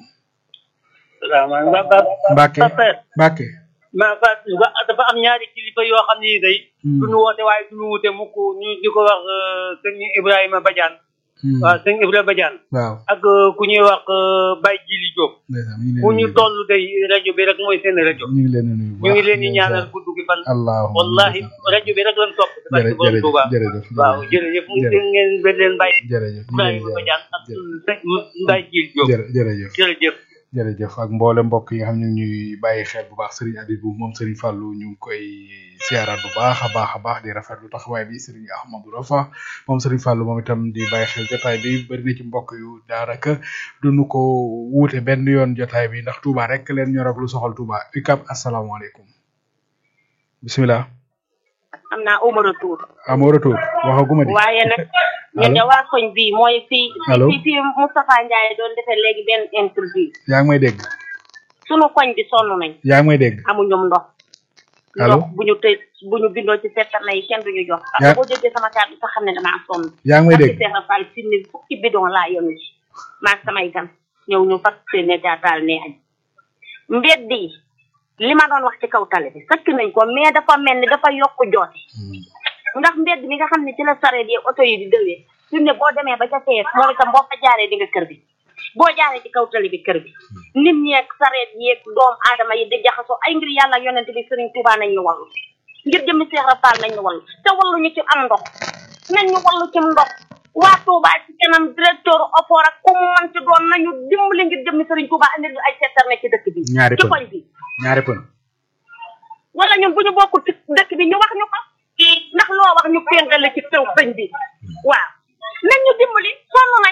Mbacké dafa am ñaari kilifa yoo xam ne day duñu woote waaye duñu wute mukk ñu di ko wax sëñ Ibrahima Badiane waaw sëñ Ibrahima Badiane waaw ak ku ñuy wax Baye Djili Diop bu ñu toll day rajo bi rek mooy seen rajo ñu ngi leen di ñaanal gudd gi fan wallahi rajo bi rek lañ topp barke borom Touba waaw jërëjëf mu ngeen ba leen Baye Ibrahima Badiane ak sëñ Baye Djili Diop jërëjëf ak mboole mbokk yi nga xam ñu ngi ñuy bàyyi xel bu baax Serigne Abibou moom Serigne Fallou ñu ngi koy siyaaraat bu baax a baax di rafetlu taxawaay bi Serigne Ahmadou Rafa moom Serigne Fallou moom itam di bàyyi xel jotaay bi bari na ci mbokk yu daanaka duñu ko wuute benn yoon jotaay bi ndax Touba rek leen ñor ak lu soxal Touba UCAB asalaamaaleykum bisimilah. am naa amoo retour waxaguma di waaye nag ñu ne waa koñ bi mooy fii Moustapha Ndiaye doon defee léegi benn interview yaa ngi may dégg sunu koñ bi sonn nañ yaa ngi may dégg amuñu ndox bu ñu bindoo ci seetal yi kenn duñu jox parce que boo jógee sama kàddu sax xam ne damaa sonn yaa ngi may dégg Cheikh Fall si ni fukki bidon laa yonu ci maag samay gan ñëw ñu fas ne jaataal ne añ mbedd yi li ma doon wax ci kaw tali bi sëkk nañ ko mais dafa mel ni dafa yokk joote ndax mbedd mi nga xam ne ci la sareet yi oto yi di dëwee fi ne boo demee ba ca fees moom itam boo fa jaaree di nga kër bi boo jaaree ci kaw tali bi kër bi nit ñeeg sareet yeeg doom aadama yi di jaxasoo ay ngir yàlla yonente bi Serigne Touba nañ ñu wallu ngir jëmmi Cheikh Rafal nañ ñu wallu te wallu ñu ci am ndox nañ ñu wallu ci ndox waa Touba ci kanam directeur OPOR ak ku mu mën ci doon nañu dimbali ngir jëmmi Serigne Touba andi ñu ay citerne ci dëkk bi ci koñ bi ñaari pën wala ñun bu ñu bokkul ci dëkk bi ñu wax ñu ko ndax loo wax ñu péngale ci tew sëñ bi waaw nañ ñu dimbali sonn nañ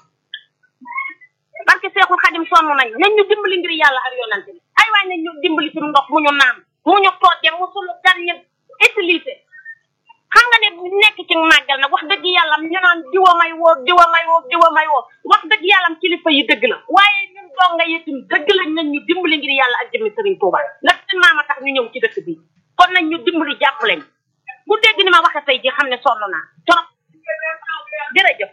parce que Seexul Xadim sonn nañ ñu dimbali ngir yàlla ak yonante bi ay waay nañ ñu dimbali ci ndox mu ñu naan mu ñu tooje mu sunu gan ñu utilisé xam nga ne nekk ci màggal nag wax dëgg yàlla ñu naan diwa may woo wax dëgg yàlla kilifa yi dëgg la waaye ñun donga yetum dëgg lañ nañ ñu dimbali ngir yàlla ak jëmmi Serigne Touba ndax seen maama tax ñu ñëw ci dëkk bi kon nañ ñu dimbali jàppaleñ bu dégg ni ma waxe tey ji xam ne sonn naa trop jërëjëf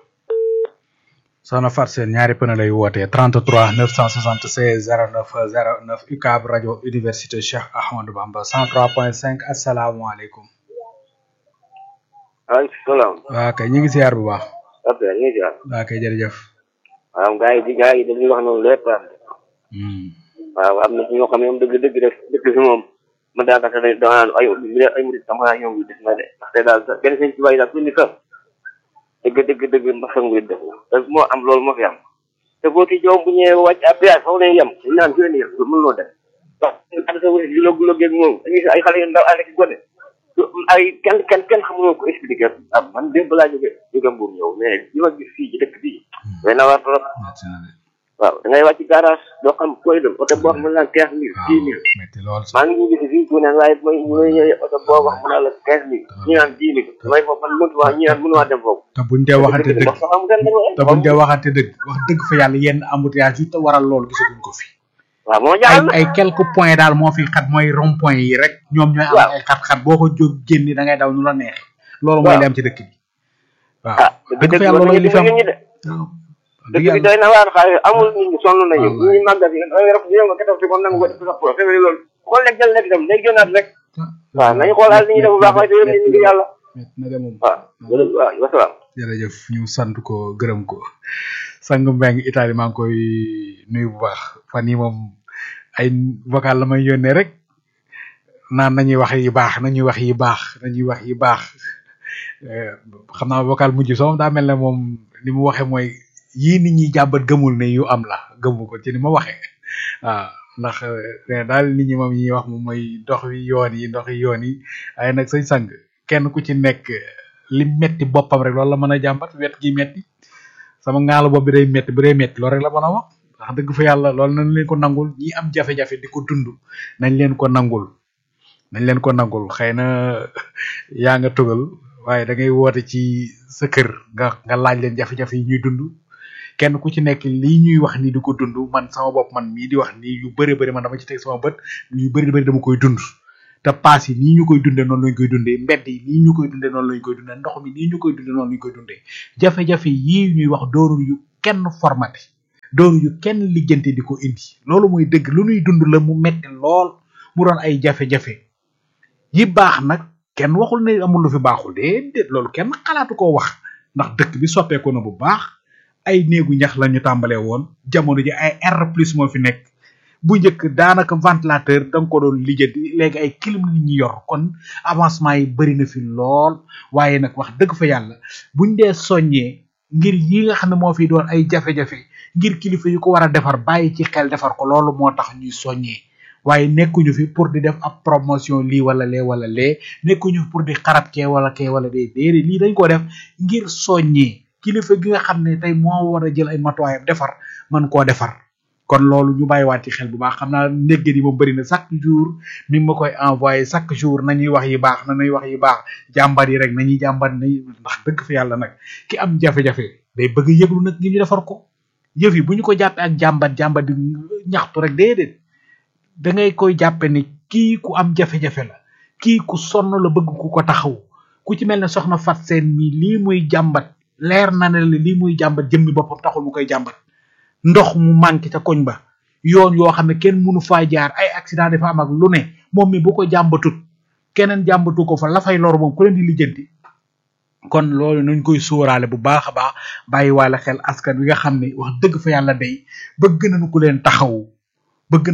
soxna Fatou Sène ñaari pën lay wootee 33 976 0909 UCAB rajo université Cheikh Ahmadou Bamba 103.5 asalaamaaleykum. waaleykum salaam. waaw kay ñu ngi ziar bu baax. ok ñu ngi ziar. waaw kay jërëjëf. waaw gars yi dañuy wax noonu lépp. waaw am na ci ñoo xam ne moom dëgg rek dëkk fi moom man daanaka dama naan ay murid sama naa ñoom des na de ndaxte daal benn seen ci waay daal suñu kër dëgg mbaxam murid def te moo am loolu moo fi am te boo ci joom bu ñëwee wàcc à péage foofu lay yem dañu naan fi leen yem mën loo dem wax sa wér gulogeeg moom dañuy ay xale yu ndaw ànd ci gone ay kenn xamuloo ko expliqué man démb laa jóge Mbour ñëw mais li ma gis fii ci dëkk bii day na war trop waaw da ngay wàcc garage doo xam koy dem oto boo xam ne naan 15000 10000 maa ngi gis fii ku ne waaye mooy ñëwee oto boo wax mu naan la 15000 ñi naan 10000 damay foofu man mëntu wax ñi naan mënu waa dem foofu te buñ dee waxante dëgg wax dëgg fa yàlla yenn embouteillage yu te waral loolu gisaguñ ko fi waaw moo jaaxal ay quelques points daal moo fi xat mooy rond point yi rek ñoom ñooy am ay xat-xat boo ko jóg génni da ngay daw nu la neex loolu mooy li am ci dëkk bi waaw dëgg fa yàlla loolu li fi am dëkk bi doy na waar xaalis amul nit ñi sonn nañu ñi màggal yi yow nga ketaf si moom nangu ko def sa pro février loolu xool lekk jël lekk itam day génnaat rek waaw nañu xoolaal li ñuy def bu baax waaye te yéen nit ñi ngir yàlla waaw wasalaam jërëjëf ñu sant ko gërëm ko sang mbeng Italie maa ngi koy nuyu bu baax fan yi moom ay vocal la may yónnee rek naan nañuy wax yi baax xam naa vocal mujj soo daa mel ne moom li mu waxee mooy yii nit ñi jàmbat gëmul ne yu am la gëmu ko ci ni ma waxee waaw ndax daal nit ñi moom yi wax moom mooy ndox yi waaye nag sañ sang kenn ku ci nekk li metti boppam rek loolu la mën a jàmbat wet gi metti sama ngaala bopp bi day metti bu dee metti loolu rek la mën a wax wax dëgg fa yàlla loolu nañ leen ko nangul ñi am jafe-jafe di ko dund nañ leen ko nangul nañ leen ko nangul xëy na yaa nga tugal waaye da ngay woote ci sa kër nga laaj leen jafe-jafe yi ñuy dund kenn ku ci nekk lii ñuy wax ni di ko dund man sama bopp man mii di wax nii yu bëri bëri man dama ci teg sama bët yu bëri bëri dama koy dund te paas yi nii ñu koy dundee noonu lañ koy dundee mbedd yi nii ñu koy dundee noonu lañ koy dundee ndox mi nii ñu koy dundee noonu lañ koy dundee jafe-jafe yii ñuy wax doonul yu kenn formaté doonul yu kenn lijjanti di ko indi loolu mooy dëgg lu ñuy dund la mu metti lool mu doon ay jafe-jafe yi baax nag kenn waxul ne amul lu fi baaxul déedéet loolu kenn xalaatu koo wax ndax dëkk bi soppeeku na bu baax ay néegu ñax la ñu tàmbalee woon jamono ji ay R plus moo fi nekk bu njëkk daanaka ventilateur da nga ko doon lijjanti léegi ay clim nit ñi yor kon avancement yi bëri na fi lool waaye nag wax dëgg fa yàlla buñ dee soññee ngir yi nga xam ne moo fi doon ay jafe-jafe ngir kilifa yu ko war a defar bàyyi ci xel defar ko loolu moo tax ñuy soññee waaye nekkuñu fi pour di def ab promotion lii wala lee wala lee nekkuñu fi pour di xarab kee wala dee déedéet lii dañ ko def ngir soññee kilifa gi nga xam ne tey moo war a jël ay matuwaayam defar man koo defar kon loolu ñu bàyyiwaat ci xel bu baax xam naa ndégg yi moom bëri na chaque jour mi ngi ma koy envoyé chaque jour nañuy wax yi baax nañuy wax yi baax jàmbat yi rek nañuy jàmbat nañ ndax dëgg fa yàlla nag ki am jafe-jafe day bëgg yëglu nag ngir ñu defar ko yëf yi bu ñu ko jàppee ak jàmbat di ñaxtu rek déedéet da ngay koy jàppe ni kii ku am jafe-jafe la kii ku sonn la bëgg ku ko taxaw ku ci mel ne soxna Fat Seen mi lii muy jàmbat leer na ne la lii muy jàmbat jëmmi boppam taxul mu koy jàmbat ndox mu manqué ca koñ ba yoon yoo xam ne kenn mënu faa jaar ay accident dafa am ak lu ne moom mi bu ko jàmbatut keneen jàmbatu ko fa la fay lor moom ku leen di lijjanti kon loolu nañ koy sóoraale bu baax a baax bàyyi waale xel askan wi nga xam ne wax dëgg fa yàlla day bëgg nañ ku leen taxaw bëgg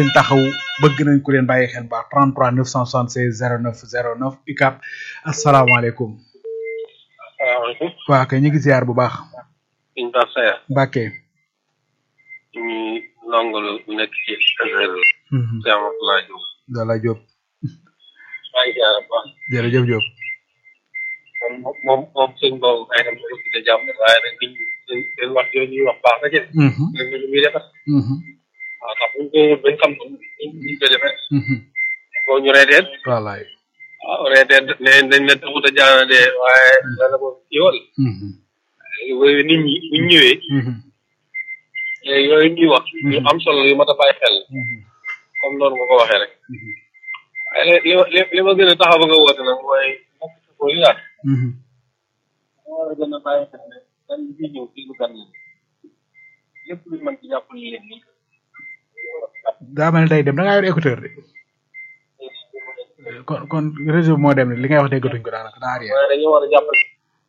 nañ ku leen bàyyi xel baax 33 976 09 09 UCAB asalaamaaleykum. salaamaaleykum. waa kay ñu ngi ziar bu baax. Sëñ Ba Saya. Mbacke. ñu nongolu nekk ci Azhar. Jaamatullaa Diop. Dala Diop. maa ngi ziar bu baax. jërëjëf Diop. moom sëñ boobu ay na mu ëpp jàmm waaye nag nit ñi seen wax yooyu ñuy wax baax na ci. léegi lu muy defar. waaw ndax buñ ko bañ xam ko ñu ko defee. boo ñu reeteen. wallaay. waaw reeteen nee dañ ne taxut a jaanale waaye dana ko yool. léegi nit ñi buñ ñëwee. yooyu ñuy wax. yu am solo yu mat a bàyyi xel. comme noonu nga ko waxee rek. waaye li ma gën a taxaw ba nga woote nag mooy mbokk sa ko yi daal. moo war a gën a bàyyi xel ne gan bi ñëw fii lu gan la lépp luñ mën ci jàppale leen nii. daa mel ne day dem da ngaa yor écouteur de kon réseau moo dem ne li ngay wax déggatuñ ko daanaka daa arrière. waaye dañoo war a jàppale.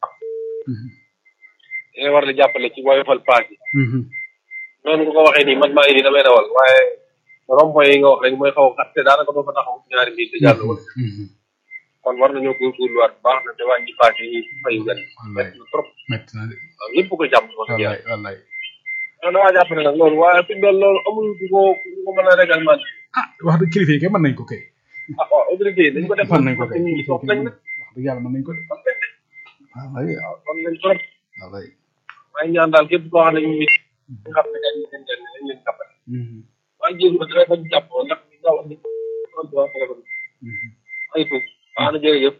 dañoo war a jàppale ci woyofal paas yi. noonu nga ko waxee nii man maa ngi nii damay dawal waaye rond-point yi nga wax rek mooy xaw a xat te daanaka doo fa taxaw ñaari minutes te jàll wala. kon war nañoo góorgóorluwaat bu baax na te wàññi paas yi fayu gan. métti na trop. métti na de. waaw ñëpp ko jàpp ko. wallaay wallaay. non damaa jàpp ne nag loolu waaye fi mu doon loolu amul ku ko mën a régalement. wax dëgg kilifa yi kay mën nañ ko kay. waaw autorité yi dañ ko def. mën nañ ko kay wax dëgg yàlla mën nañ ko def. waaw kon nañ trop. wallaay. maa ngi ñaan daal képp koo xam ne ñu ngi xam ne dañ leen dañ leen jàppale. waaye jéem a dara bañ jàppoo ndax ñu daw ni ay tuub baax na jërëjëf.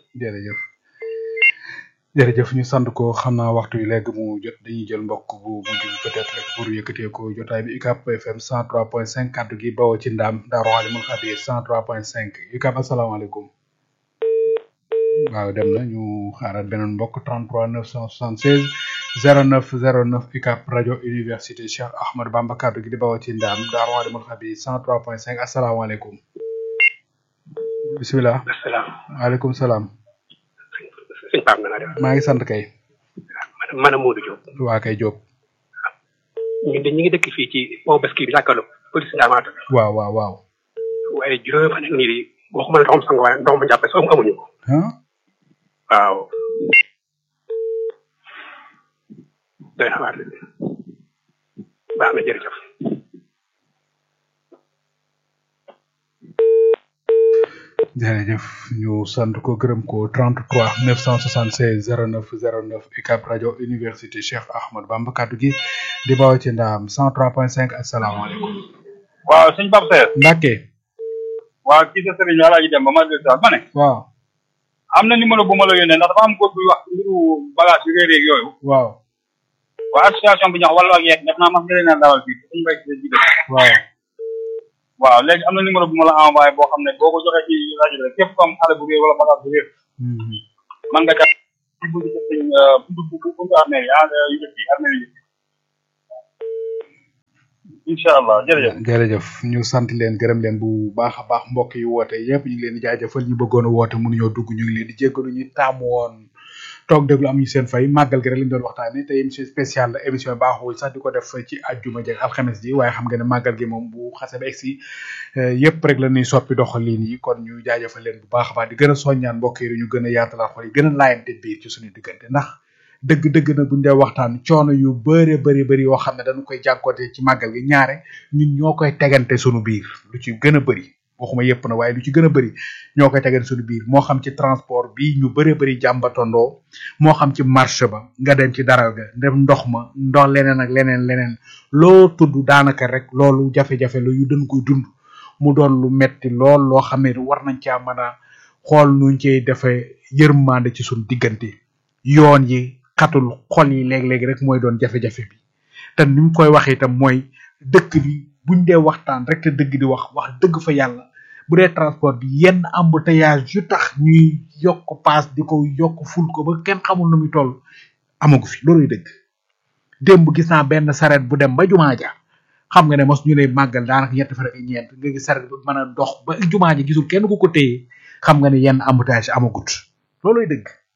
jërëjëf ñu sant ko xam naa waxtu yi léegi mu jot dañuy jël mbokk bu mujj bi peut-être rek pour yëkkatee ko jotaay bi UCAB FM 103.5 kaddu gi bawoo ci ndaam Daaru Alimul Xabiir 103.5 UCAB asalaamaaleykum. waaw dem na ñu xaaral beneen mbokk 33 976 09 09 UCAB rajo université Cheikh Ahmadou Bamba kaddu gi di bawoo ci ndaam Daaru Alimul Xabiir 103.5 asalaamaaleykum. bisimilah. waaleykum salaam. sëñ Pape nga def. maa ngi sant kay. man Modou Diop. waa kay Diop. ñun de ñu ngi dëkk fii ci pont Bascule bi jàkkaarloo police Ndamatou. waaw. waaye juróomi fan ak nii di waxuma ne ndoxam sang waaye ndox mu jàppee soo amuñu ko. waaw. day xawaar baax na jërëjëf. jërëjëf ñu sant ko gërëm ko 33 976 09 09 UCAB rajo université Cheikh Ahmadou Bamba kaddu gi di bawoo ci ndaam 103.5 asalaamaaleykum. waaw sëñ Pape Seye. Mbacke. waaw kii sa sëriñ Alaaji Demba ma de sa ma ne waaw am na numéro bu ma la yónnee ndax dafa am ko buy wax mbiru bagage yu réer yooyu waaw waa association bi ñu wax wàllu ak yeeg def naa mas nga leen a dawal fii suñu mbay si jigéen waaw waaw léegi am na numéro bu ma la envoyé boo xam ne boo ko joxee ci rajo bi rek képp comme xale bu réer wala bagage bu réer man nga jàpp buntu armée yi yu jëkk yi armée yi incha allah jërëjëf jërëjëf ñu sant leen gërëm leen bu baax a baax mbokk yi woote yëpp ñu ngi leen di jaajëfal ñu bëggoon a woote mënuñoo dugg ñu ngi leen di jéggalu ñu taamu woon toog déglu am ñu seen fay màggal gi rek lañ doon waxtaane te émission spéciale la émission baaxul sax di ko def ci àjjuma jeeg alxames ji waaye xam nga ne màggal gi moom bu xase ba egsi yëpp rek la ñuy soppi doxalin yi kon ñu jaajëfal leen bu baax a baax di gën a soññaan mbokk yi ñu gën a yaatalal xol yi gën a laayante biir ci suñu diggante ndax dëgg nag buñ dee waxtaan coono yu bëri yoo xam ne dañu koy jànkoonte ci màggal gi ñaare ñun ñoo koy tegante suñu biir lu ci gën a bëri waxuma yëpp na waaye lu ci gën a bëri ñoo koy tegante suñu biir moo xam ci transport bi ñu bëri jàmbatondoo moo xam ci marché ba nga dem ci daral ga dem ndox ma ndox leneen ak leneen loo tudd daanaka rek loolu jafe-jafe la yu dañ koy dund mu doon lu metti lool loo xam ne war nañ caa mën a xool nuñ ciy defee yërmande ci suñu diggante yoon yi xatul xol yi léeg-léeg rek mooy doon jafe-jafe bi te ni mu koy waxee itam mooy dëkk bi buñ dee waxtaan rek te dëgg di wax dëgg fa yàlla bu dee transport bi yenn embouteillage yu tax ñuy yokk paas di ko yokk ful ko ba kenn xamul nu muy toll amagu fi looluy dëgg démb gis naa benn saret bu dem ba jumaa ja xam nga ne mos ñu lay màggal daanaka ñett fa rek ñeent nga gis saret bu mën a dox ba jumaa ja gisul kenn ku ko téye xam nga ne yenn embouteillage amagut looluy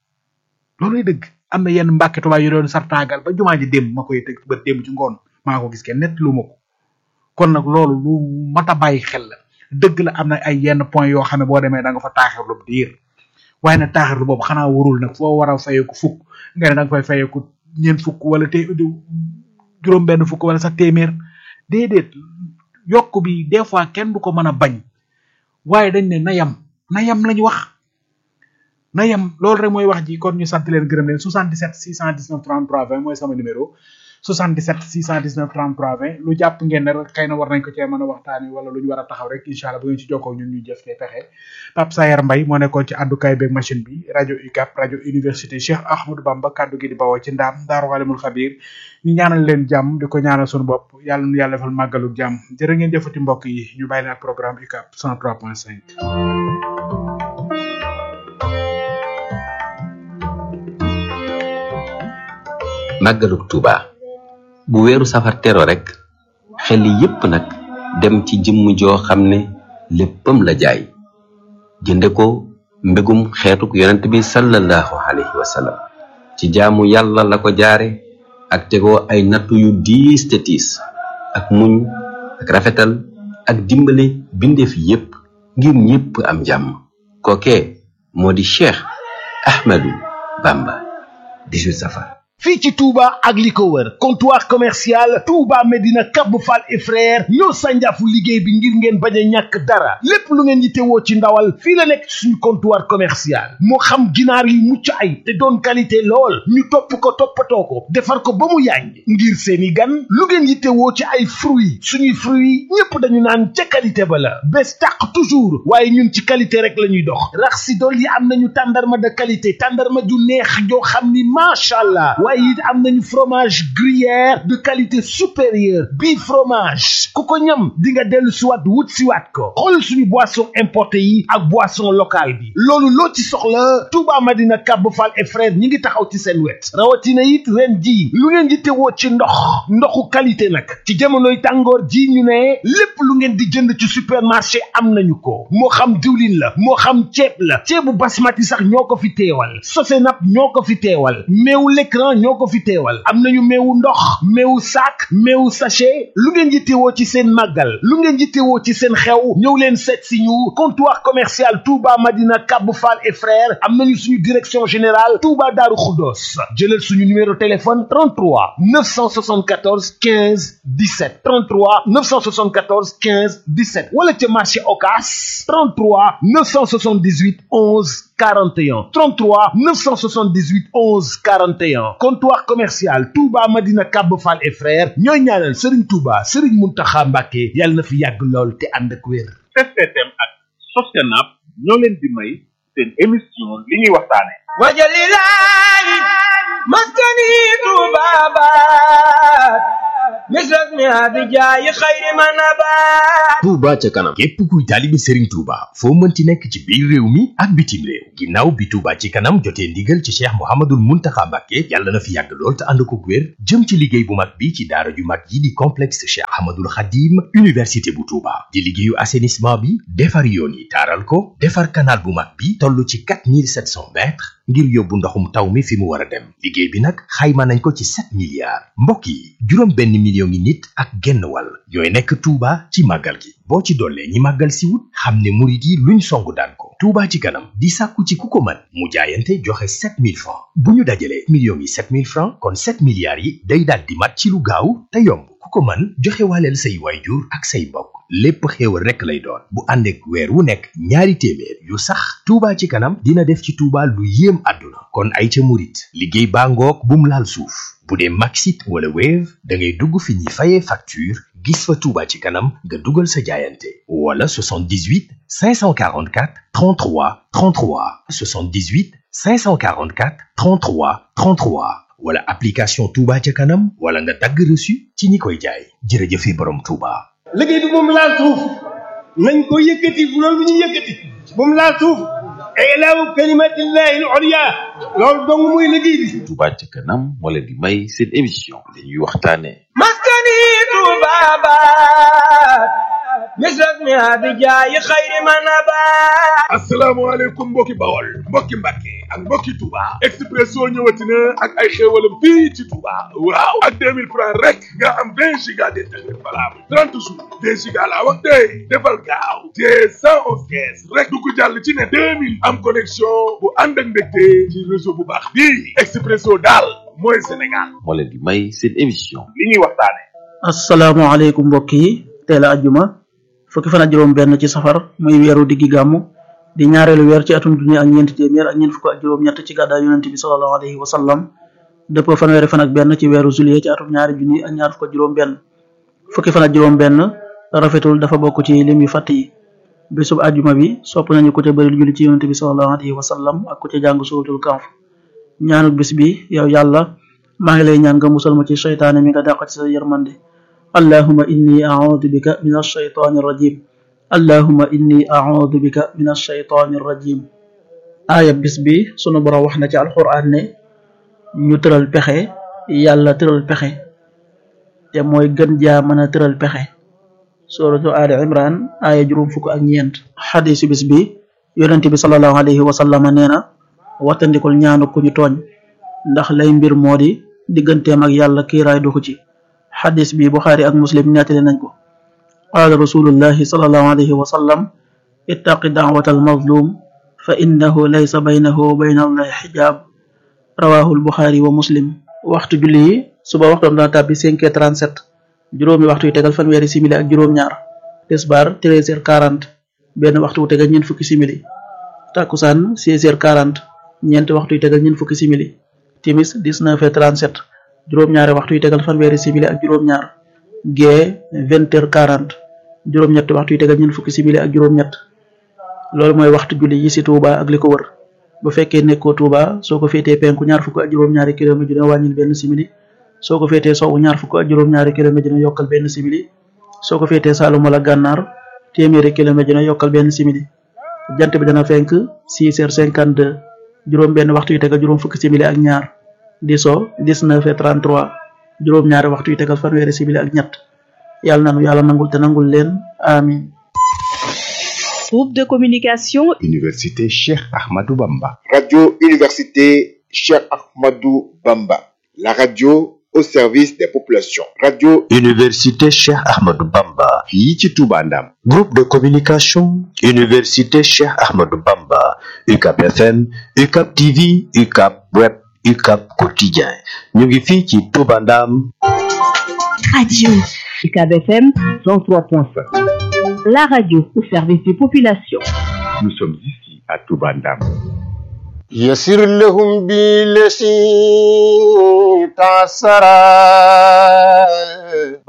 dëgg am na yenn mbàkke tubaab yu doon sartaagal ba jumaa ji démb ma koy teg ba démb ci ngoon maa ko gis kenn nett lu ma ko kon nag loolu lu mat a bàyyi xel la dëgg la am na ay yenn point yoo xam ne boo demee da nga fa taaxirlu diir waaye nag taaxirlu boobu xanaa warul nag foo war a fayeeku fukk nga ne da nga fay fayeeku ñeent fukk wala juróom benn fukk wala sax téeméer déedéet yokk bi des fois kenn du ko mën a bañ waaye dañ ne na yam lañu wax na yem loolu rek mooy wax ji kon ñu sant leen gërëm leen 77 619 33 20 mooy sama numéro 77 619 33 20 lu jàpp ngeen ne rek xëy na war nañ ko cee mën a waxtaani wala lu ñu war a taxaw rek incha allah bu ngeen ci jokkoo ñun ñu jëf te pexe Pape Sayer Mbaye moo nekkoon ci àddukaay beeg machine bi rajo UCAB rajo université Cheikh Ahmadou Bamba kaddu gi di bawoo ci ndaam Daaru Alimul Xabir ñu ñaanal leen jàmm di ko ñaanal suñu bopp yàlla nu yàlla defal màggalu jàmm jërë ngeen jëfati mbokk yi ñu bàyyi leen ak programme UCAB 103.5 màggalug Tuuba bu weeru safar tero rek xel yépp nag dem ci jëmm joo xam ne léppam la jaay jënde ko mbégum xeetuk yonent bi sallallahu alayhi wa sallam ci jaamu yàlla la ko jaare ak tegoo ay nattu yu diis te tiis ak muñ ak rafetal ak dimbale bindeef yépp ngir ñépp am jàmm kookee moo di Cheikh Ahmadou Bamba 18 safar fii ci Touba ak li ko wër comptoir commercial Touba Medina Cap Fall et frère ñoo sànjaafu liggéey bi ngir ngeen bañ a ñàkk dara lépp lu ngeen yittewoo ci ndawal fii la nekk ci suñu comptoir commercial moo xam ginaar yu mucc ay te doon qualité lool ñu topp ko toppatoo ko defar ko ba mu yàññ ngir seeni gan lu ngeen yittewoo ci ay fruits suñuy fruits ñépp dañu naan ca qualité ba la bés tàq toujours waaye ñun ci qualité rek la ñuy dox rax si dool yi am nañu tàndarma de qualité tàndarma ju neex joo xam ni macha allah waaye it am nañu fromage gruyère de qualité supérieure bii fromage ku ko ñam di nga dellu siwaat wut siwaat ko xool suñu boisson importé yi ak boisson locale bi loolu loo ci soxla Touba Madina Cap Fall et frère ñi ngi taxaw ci seen wet rawatina it ren ji lu ngeen di teewoo ci ndoxu qualité nag ci jamonoy tàngoor ji ñu ne lépp lu ngeen di jënd ci supermarché am nañu ko moo xam diwlin la moo xam ceeb la ceebu basmati sax ñoo ko fi teewal Sosenap ñoo ko fi teewal meewu l'écran ñoo ko fi teewal am nañu meewu ndox meewu sac meewu sachet lu ngeen yittewoo ci seen màggal lu ngeen yittewoo ci seen xew ñëw leen seet si ñu comptoir commercial Touba Madina Cap Fall et frères am nañu suñu direction générale Touba Darou Khoudoss jëlal suñu numéro téléphone 33 974 15 17 33 974 15 17 wala ca marché Ocass 33 978 11 41 33 978 11 41 comptoir commercial Touba Madina Cap Fall et frères ñooy ñaanal Serigne Touba Serigne Mountakha Mbacké yàlla na fi yàgg lool te ànd ak wér. STM ak Sostenab ñoo leen di may seen émission li ñuy waxtaane wajalilahi maskani tubabat misras mi abijaayi xayri manabat Touba ca kanam képp kuy taalibe Serigne Touba foo mënti nekk ci biir réew mi ak bitim réew ginnaaw bi Touba ci kanam jotee ndigal ci Cheikh Mouhamadoul Mountakha Mbacké yàlla na fi yàgg lool te ànd ko wér jëm ci liggéey bu mag bi ci daara ju mag yi di complexe Cheikh Ahmadoul Khadim université bu Touba di liggéeyu assainissement bi defar yoon yi taaral ko defar canal bu mag bi toll ci 4700 mètres ngir yóbbu ndoxum taw mi fi mu war a dem liggéey bi nag xayma nañ ko ci 7 milliards mbokk yi juróom benn million ngi nit ak genn wàll ñooy nekk Touba ci màggal gi boo ci dollee ñi màggal si wut xam ne murit yi luñ songu daan ko Touba ci kanam di sàkku ci ku ko mën mu jaayante joxe 7000 francs bu ñu dajalee millions yi 7000 francs kon 7 milliards yi day daal di mat ci lu gaaw te yomb ku ko mën joxe waaleel say waajur ak say mbokk lépp xéewal rekk lay doon bu ànd ak weer wu nekk ñaari téeméer yu sax Touba ci kanam dina def ci Touba lu yéem àdduna kon ay ca murit liggéey baa ngoog bum laal suuf bu dee Maxit wala Wave da ngay dugg fi ñuy fayee facture gis fa Touba ci kanam nga dugal sa jaayante wala 78 544 33 33 78 544 33 33 wala application Touba ca kanam wala nga dagg reçu ci ñi koy jaay jërëjëfe borom Touba. liggéey bi moom laal suuf nañ ko yëkkati bu loolu bu ñu yëkkati moom laal suuf ilaahu kalimatillahi al-ulya loolu dong muy liggéey bi. Touba ca kanam moo leen di may seen émission li ñuy waxtaane maskani tubabat misras mi abijaayi xayri manabat asalaamaaleykum mbokki Bawol mbokki Mbàkke ak mbokki Touba Expresso ñëwati na ak ay xéewalam fii ci Touba waaw ak 2000 francs rek nga am 20 giga d'internet valable 30 jours 2 giga laa wax tey defal gaaw te 111 kees rek du ko jàll ci ne 2000 am connexion bu ànd ak mbégte ci réseau bu baax bii Expresso daal mooy Sénégal moo leen di may seen émission li ñuy waxtaane asalaamaaleykum mbokk yi teel a ajjuma fukki fan ak juróom benn ci safar muy weeru diggi gàmmu di ñaareelu weer ci atum junni ak ñeenti téeméer ak ñeent fukk ak juróom ñett ci gàddaay yonent bi sallallahu alayhi wa sallam dëppoo fanweeri fan ak benn ci weeru juillet ci atum ñaari junni ak ñaar fukk ak juróom benn fukki fan ak juróom benn rafetul dafa bokk ci lim yu fàtt yi bésub ajjuma bi sopp nañu ku ca bëri julli ci yonent bi sallallahu alayhi wa sallam ak ku ca jàng suuratul Kahf ñaanu bis bi yow yàlla maa ngi lay ñaan nga musal ma ci seytaane mi nga dàqat ci sa yërmande allahumma inni a'udhu bika min ash-shaytani rajim allahumma inni a'udhu bika min ash-shaytani rajim aaya bis bi sunu borom wax na ci alquran ne ñu tëral pexe yàlla tëral pexe te mooy gën jaa mën a tëral pexe suratu ali imran aaya juróom fukk ak ñeent xadisu bis bi yonent bi sallallahu alayhi wa sallam nee na wattandikul ñaanu ku ñu tooñ ndax lay mbir moo di digganteem ak yàlla kiiraay du ko ci xadis bi Buxaari ak Muslim nettali nañ ko qaala rasulullahi sallallahu alayhi wa sallam ittaqi da'wata al-mazlum fa innahu laysa baynahu wa bayna allahi xijaab rawahul Buxaari wa Muslim waxtu julli yi suba waxtam dana tàbbi 5h37 juróomi waxtu yu tegal fanweeri simili ak juróom-ñaar tisbaar 13h40 benn waxtu wu tegal ñeent fukki simili takkusaan 16h40 ñeenti waxtu yu tegal ñeent fukki simili timis 19h37 juróom-ñaari waxtu yu tegal fanweeri simili ak juróom-ñaar gee 20h40 juróom-ñetti waxtu yu tegal ñeent fukki simili ak juróom-ñett loolu mooy waxtu julli yi ci Touba ak li ko wër bu fekkee nekkoo Touba soo ko féetee penku ñaar fukk ak juróom-ñaari kilomètre dina wàññil benn simili soo ko féetee sowwu ñaar fukk ak juróom-ñaari kilomètre dina yokkal benn simili soo ko féetee Saalum wala Gànnaar téeméeri kilomètre dina yokkal benn simili jant bi dana fenk 6h52 juróom benn waxtu yu tegal juróom fukki simili ak ñaar di so 19h33 juróom-ñaari waxtu yu tegal fanweeri simili ak ñett yàlla nanu yàlla nangul te nangul leen amin Groupe de communication Université Cheikh Ahmadou Bamba. Radio Université Cheikh Ahmadou Bamba. La radio au service des populations. Radio Université Cheikh Ahmadou Bamba. fii ci Touba Ndam. Groupe de communication Université Cheikh Ahmadou Bamba. UCAP FM, UCAP TV, UCAP Web, UCAP Quotidien. ñu ngi fii ci Touba Ndam. Radio UCAP FM 103.5. La radio au service des populations. Nous sommes ici à Touba Ndam. يسر لهم بالذي تعسرا mbokk yi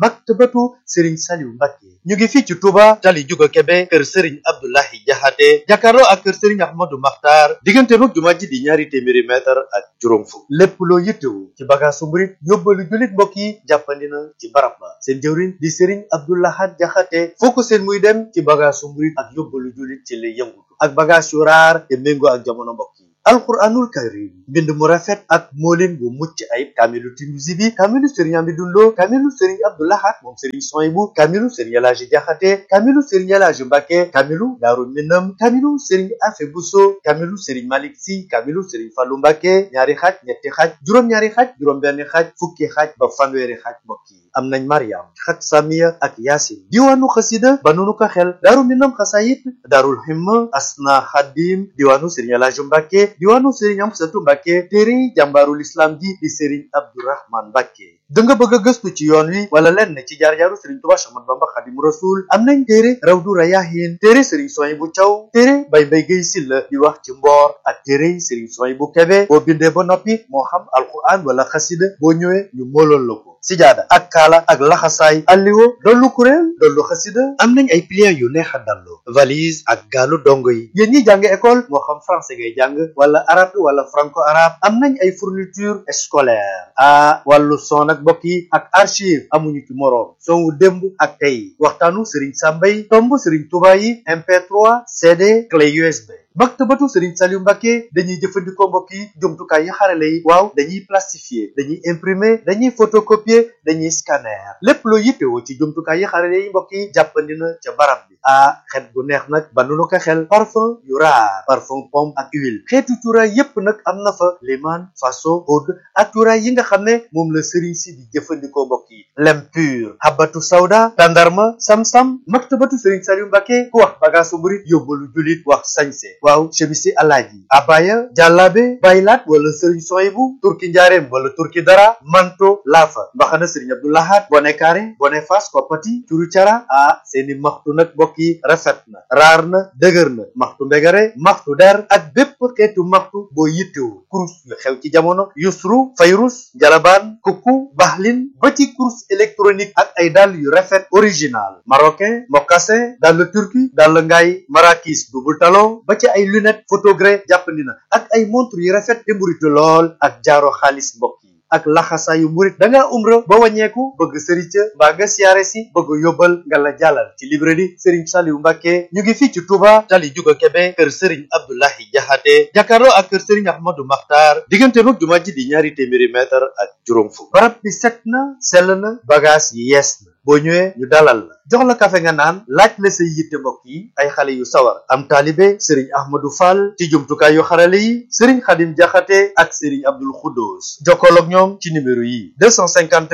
maktabatu Serigne Saliou Mbacké ñu ngi fii ci Touba tali Juga Kebe kër Serigne Abdoulahi Jaxate jàkkaarloo ak kër Serigne Ahmadou Makhtar diggante mag jumaa ji di 200 mètre ak juróom fukk lépp loo yittewu ci bagaasu murit yóbbalu jullit mbokk yi jàppandi na ci barab ba seen jëwriñ di Serigne Abdoulahat Jaxate foo ko seen muy dem ci bagaasu murit ak yóbbalu jullit ci lay yëngutu ak bagaas yu raar te méngoo ak jamono mbokk yi alquranul karim mbind mu rafet ak moolin bu mucc ayib kaamilu Tinusi bi kaamilu Serigne Amidou Lo kaamilu Serigne Abdoulahat moom Serigne Soyibu kaamilu Serigne Elaaji Jaxate kaamilu Serigne Elaaji Mbacké kaamilu Daaru Minam kaamilu Serigne Afe Buso kaamilu Serigne Malick Si kaamilu Serigne Fallu Mbacké ñaari xaaj ñetti xaaj juróom-ñaari xaaj juróom-benn xaaj fukki xaaj ba fanweeri xaaj mbokk yi am nañ Mariam xaj Samiya ak Yaasin diwaanu xasida ba nunu ko xel Daaru Minam xasayit Daarul Himma Asna Xadim diwaanu Serigne Elaaji Mbacké diwaanu Serigne Amsatu Mbacké téere jàmbaarul islam ji di Serigne Abdourahman Mbacké da nga bëgg a gëstu ci yoon wi wala lenn ci jaar-jaaru Serigne Touba Cheikh Ahmadou Bamba Xadimu Rasul am nañ téere Rawdu Rayaahin téere Serigne Soyibu Thiaw téere Bay Mbay Gay Silla di wax ci mboor ak téere Serigne Soyibu Kebe boo bindee ba noppi moo xam alquran wala xasida boo ñëwee ñu moolool la ko sijaada ak kaala ak laxasaay alliwo dollu kuréel dollu xasida am nañ ay pliants yu neex a dallu valise ak gaalu dongo yi yéen ñi jàng école moo xam français ngay jàng wala arabe wala franco arabe am nañ ay fourniture scolaire wàllu son ak mbokk yi ak archive amuñu ci moroom son wu démb ak tey waxtaanu Serigne Sambay tomb Serigne Touba yi MP3 CD clé USB maktabatu Serigne Saliou Mbacké dañuy jëfandikoo mbokk yi jumtukaay yi xarale yi waaw dañuy plastifier dañuy imprimer dañuy photocopier dañuy scanner lépp loo yittewoo ci jumtukaay yi xarale yi mbokk yi jàppandi na ca barab bi xet gu neex nag ba nu ko xel parfum yu raar parfum pomme ak huile xeetu cuuraay yépp nag am na fa liman faso oud ak cuuraay yi nga xam ne moom la Serigne si di jëfandikoo mbokk yi lem pur habatu sawda tandarma sam-sam maktabatu Serigne Saliou Mbacké ku wax bagaasu murit yóbbalu julit wax sañse waaw chemisi alaaji abaya jàllaabe baylaat wala Serigne Soyibu turki njaareem wala turki dara manto laafa mbaxana Serigne Abdoulahat bone kaare bone fas koppati curu cara seeni maxtu nag mbokk yi rafet na raar na dëgër na maxtu mbegare maxtu der ak bépp xeetu maxtu boo yittewu kurus yu xew ci jamono yusru fayrus jalabaan kukku baxlin ba ci kurus électronique ak ay dàll yu rafet original marocain mocassin dàll turki dàll ngaay marakis double talon ba ci ay lunette photogré jàppandi na ak ay montre yu rafet te mburitu lool ak jaaro xaalis mbokk yi ak laxasaayu murit da ngaa umra ba wàññeeku bëgg sëriñ ca mbaa nga siyaare si bëgg yóbbal nga la jàllal ci librairie Serigne Saliou Mbacké ñu ngi fii ci Touba tali Juga Kebe kër Serigne Abdoulahi Jaxate jàkkaarloo ak kër Serigne Ahmadou Makhtar diggante mag jumaa ji di 200 mètre ak juróom fukk barab bi set na sell na bagage yi yees na boo ñëwee ñu dalal la jox la kafe nga naan laaj la say yitte mbokk yi ay xale yu sawar am taalibe Serigne Ahmadou Fall ci jumtukaay yu xarale yi Serigne Khadim Jaxate ak Serigne Abdoul Khoudous jokkool ak ñoom ci numéro yi 254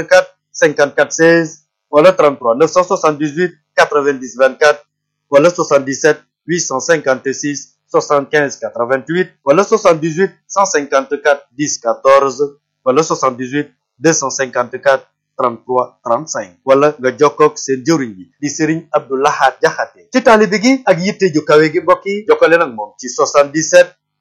54 16 wala 33 978 90 24 wala 77 856 75 88 wala 78 154 10 14 wala 78 254 33 35 wala nga jokkoog seen jëwriñ bi di Serigne Abdoulahat Jaxate ci taalibe gi ak yitte ju kawe gi mbokk yi jokkale nag moom ci 77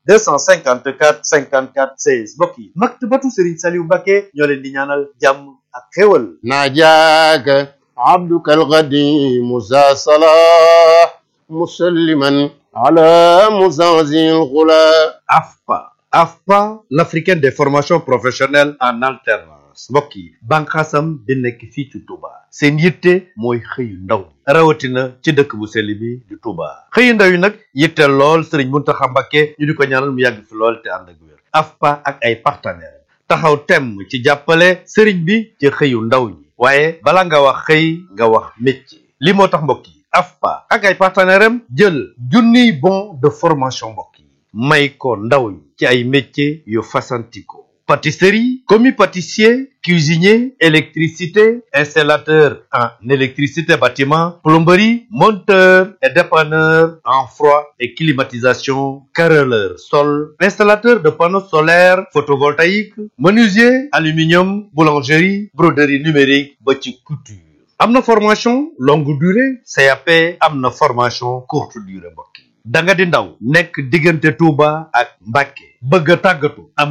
254 54 16 mbokk yi maktabatu Serigne Saliou Mbacké ñoo leen di ñaanal jàmm ak xéwal najaaka abduka alqadim za salah musalliman ala muzazil ghula AFPA l'africaine des formations professionnelles en alternance mbokk yi banqaasam bi nekk fii ci Touba seen yitte mooy xëyu ndaw rawatina ci dëkk bu sell bi di Touba xëyu ndaw yi nag yitte lool Serigne Mountakha Mbacké ñu di ko ñaanal mu yàgg fi lool te ànd ak wér AFPA ak ay partenaires taxaw temm ci jàppale Serigne bi ci xëyu ndaw ñi waaye bala nga wax xëy nga wax métier li moo tax mbokk yi AFPA ak ay partenaires am jël junniy bon de formation mbokk yi may ko ndaw ñi ci ay métiers yu fasantikoo pâtisserie, commis pâtissier, cuisinier, électricité, installateur en électricité bâtiment, plomberie, monteur et dépanneur en froid et climatisation, carreleur sol, installateur de panneaux solaires photovoltaïques, menuisier, aluminium, boulangerie, broderie numérique, ba ci couture. am na formation longue durée CAP am na formation courte durée mbokk yi da nga di ndaw nekk diggante Touba ak Mbacké bëgg a tàggatu am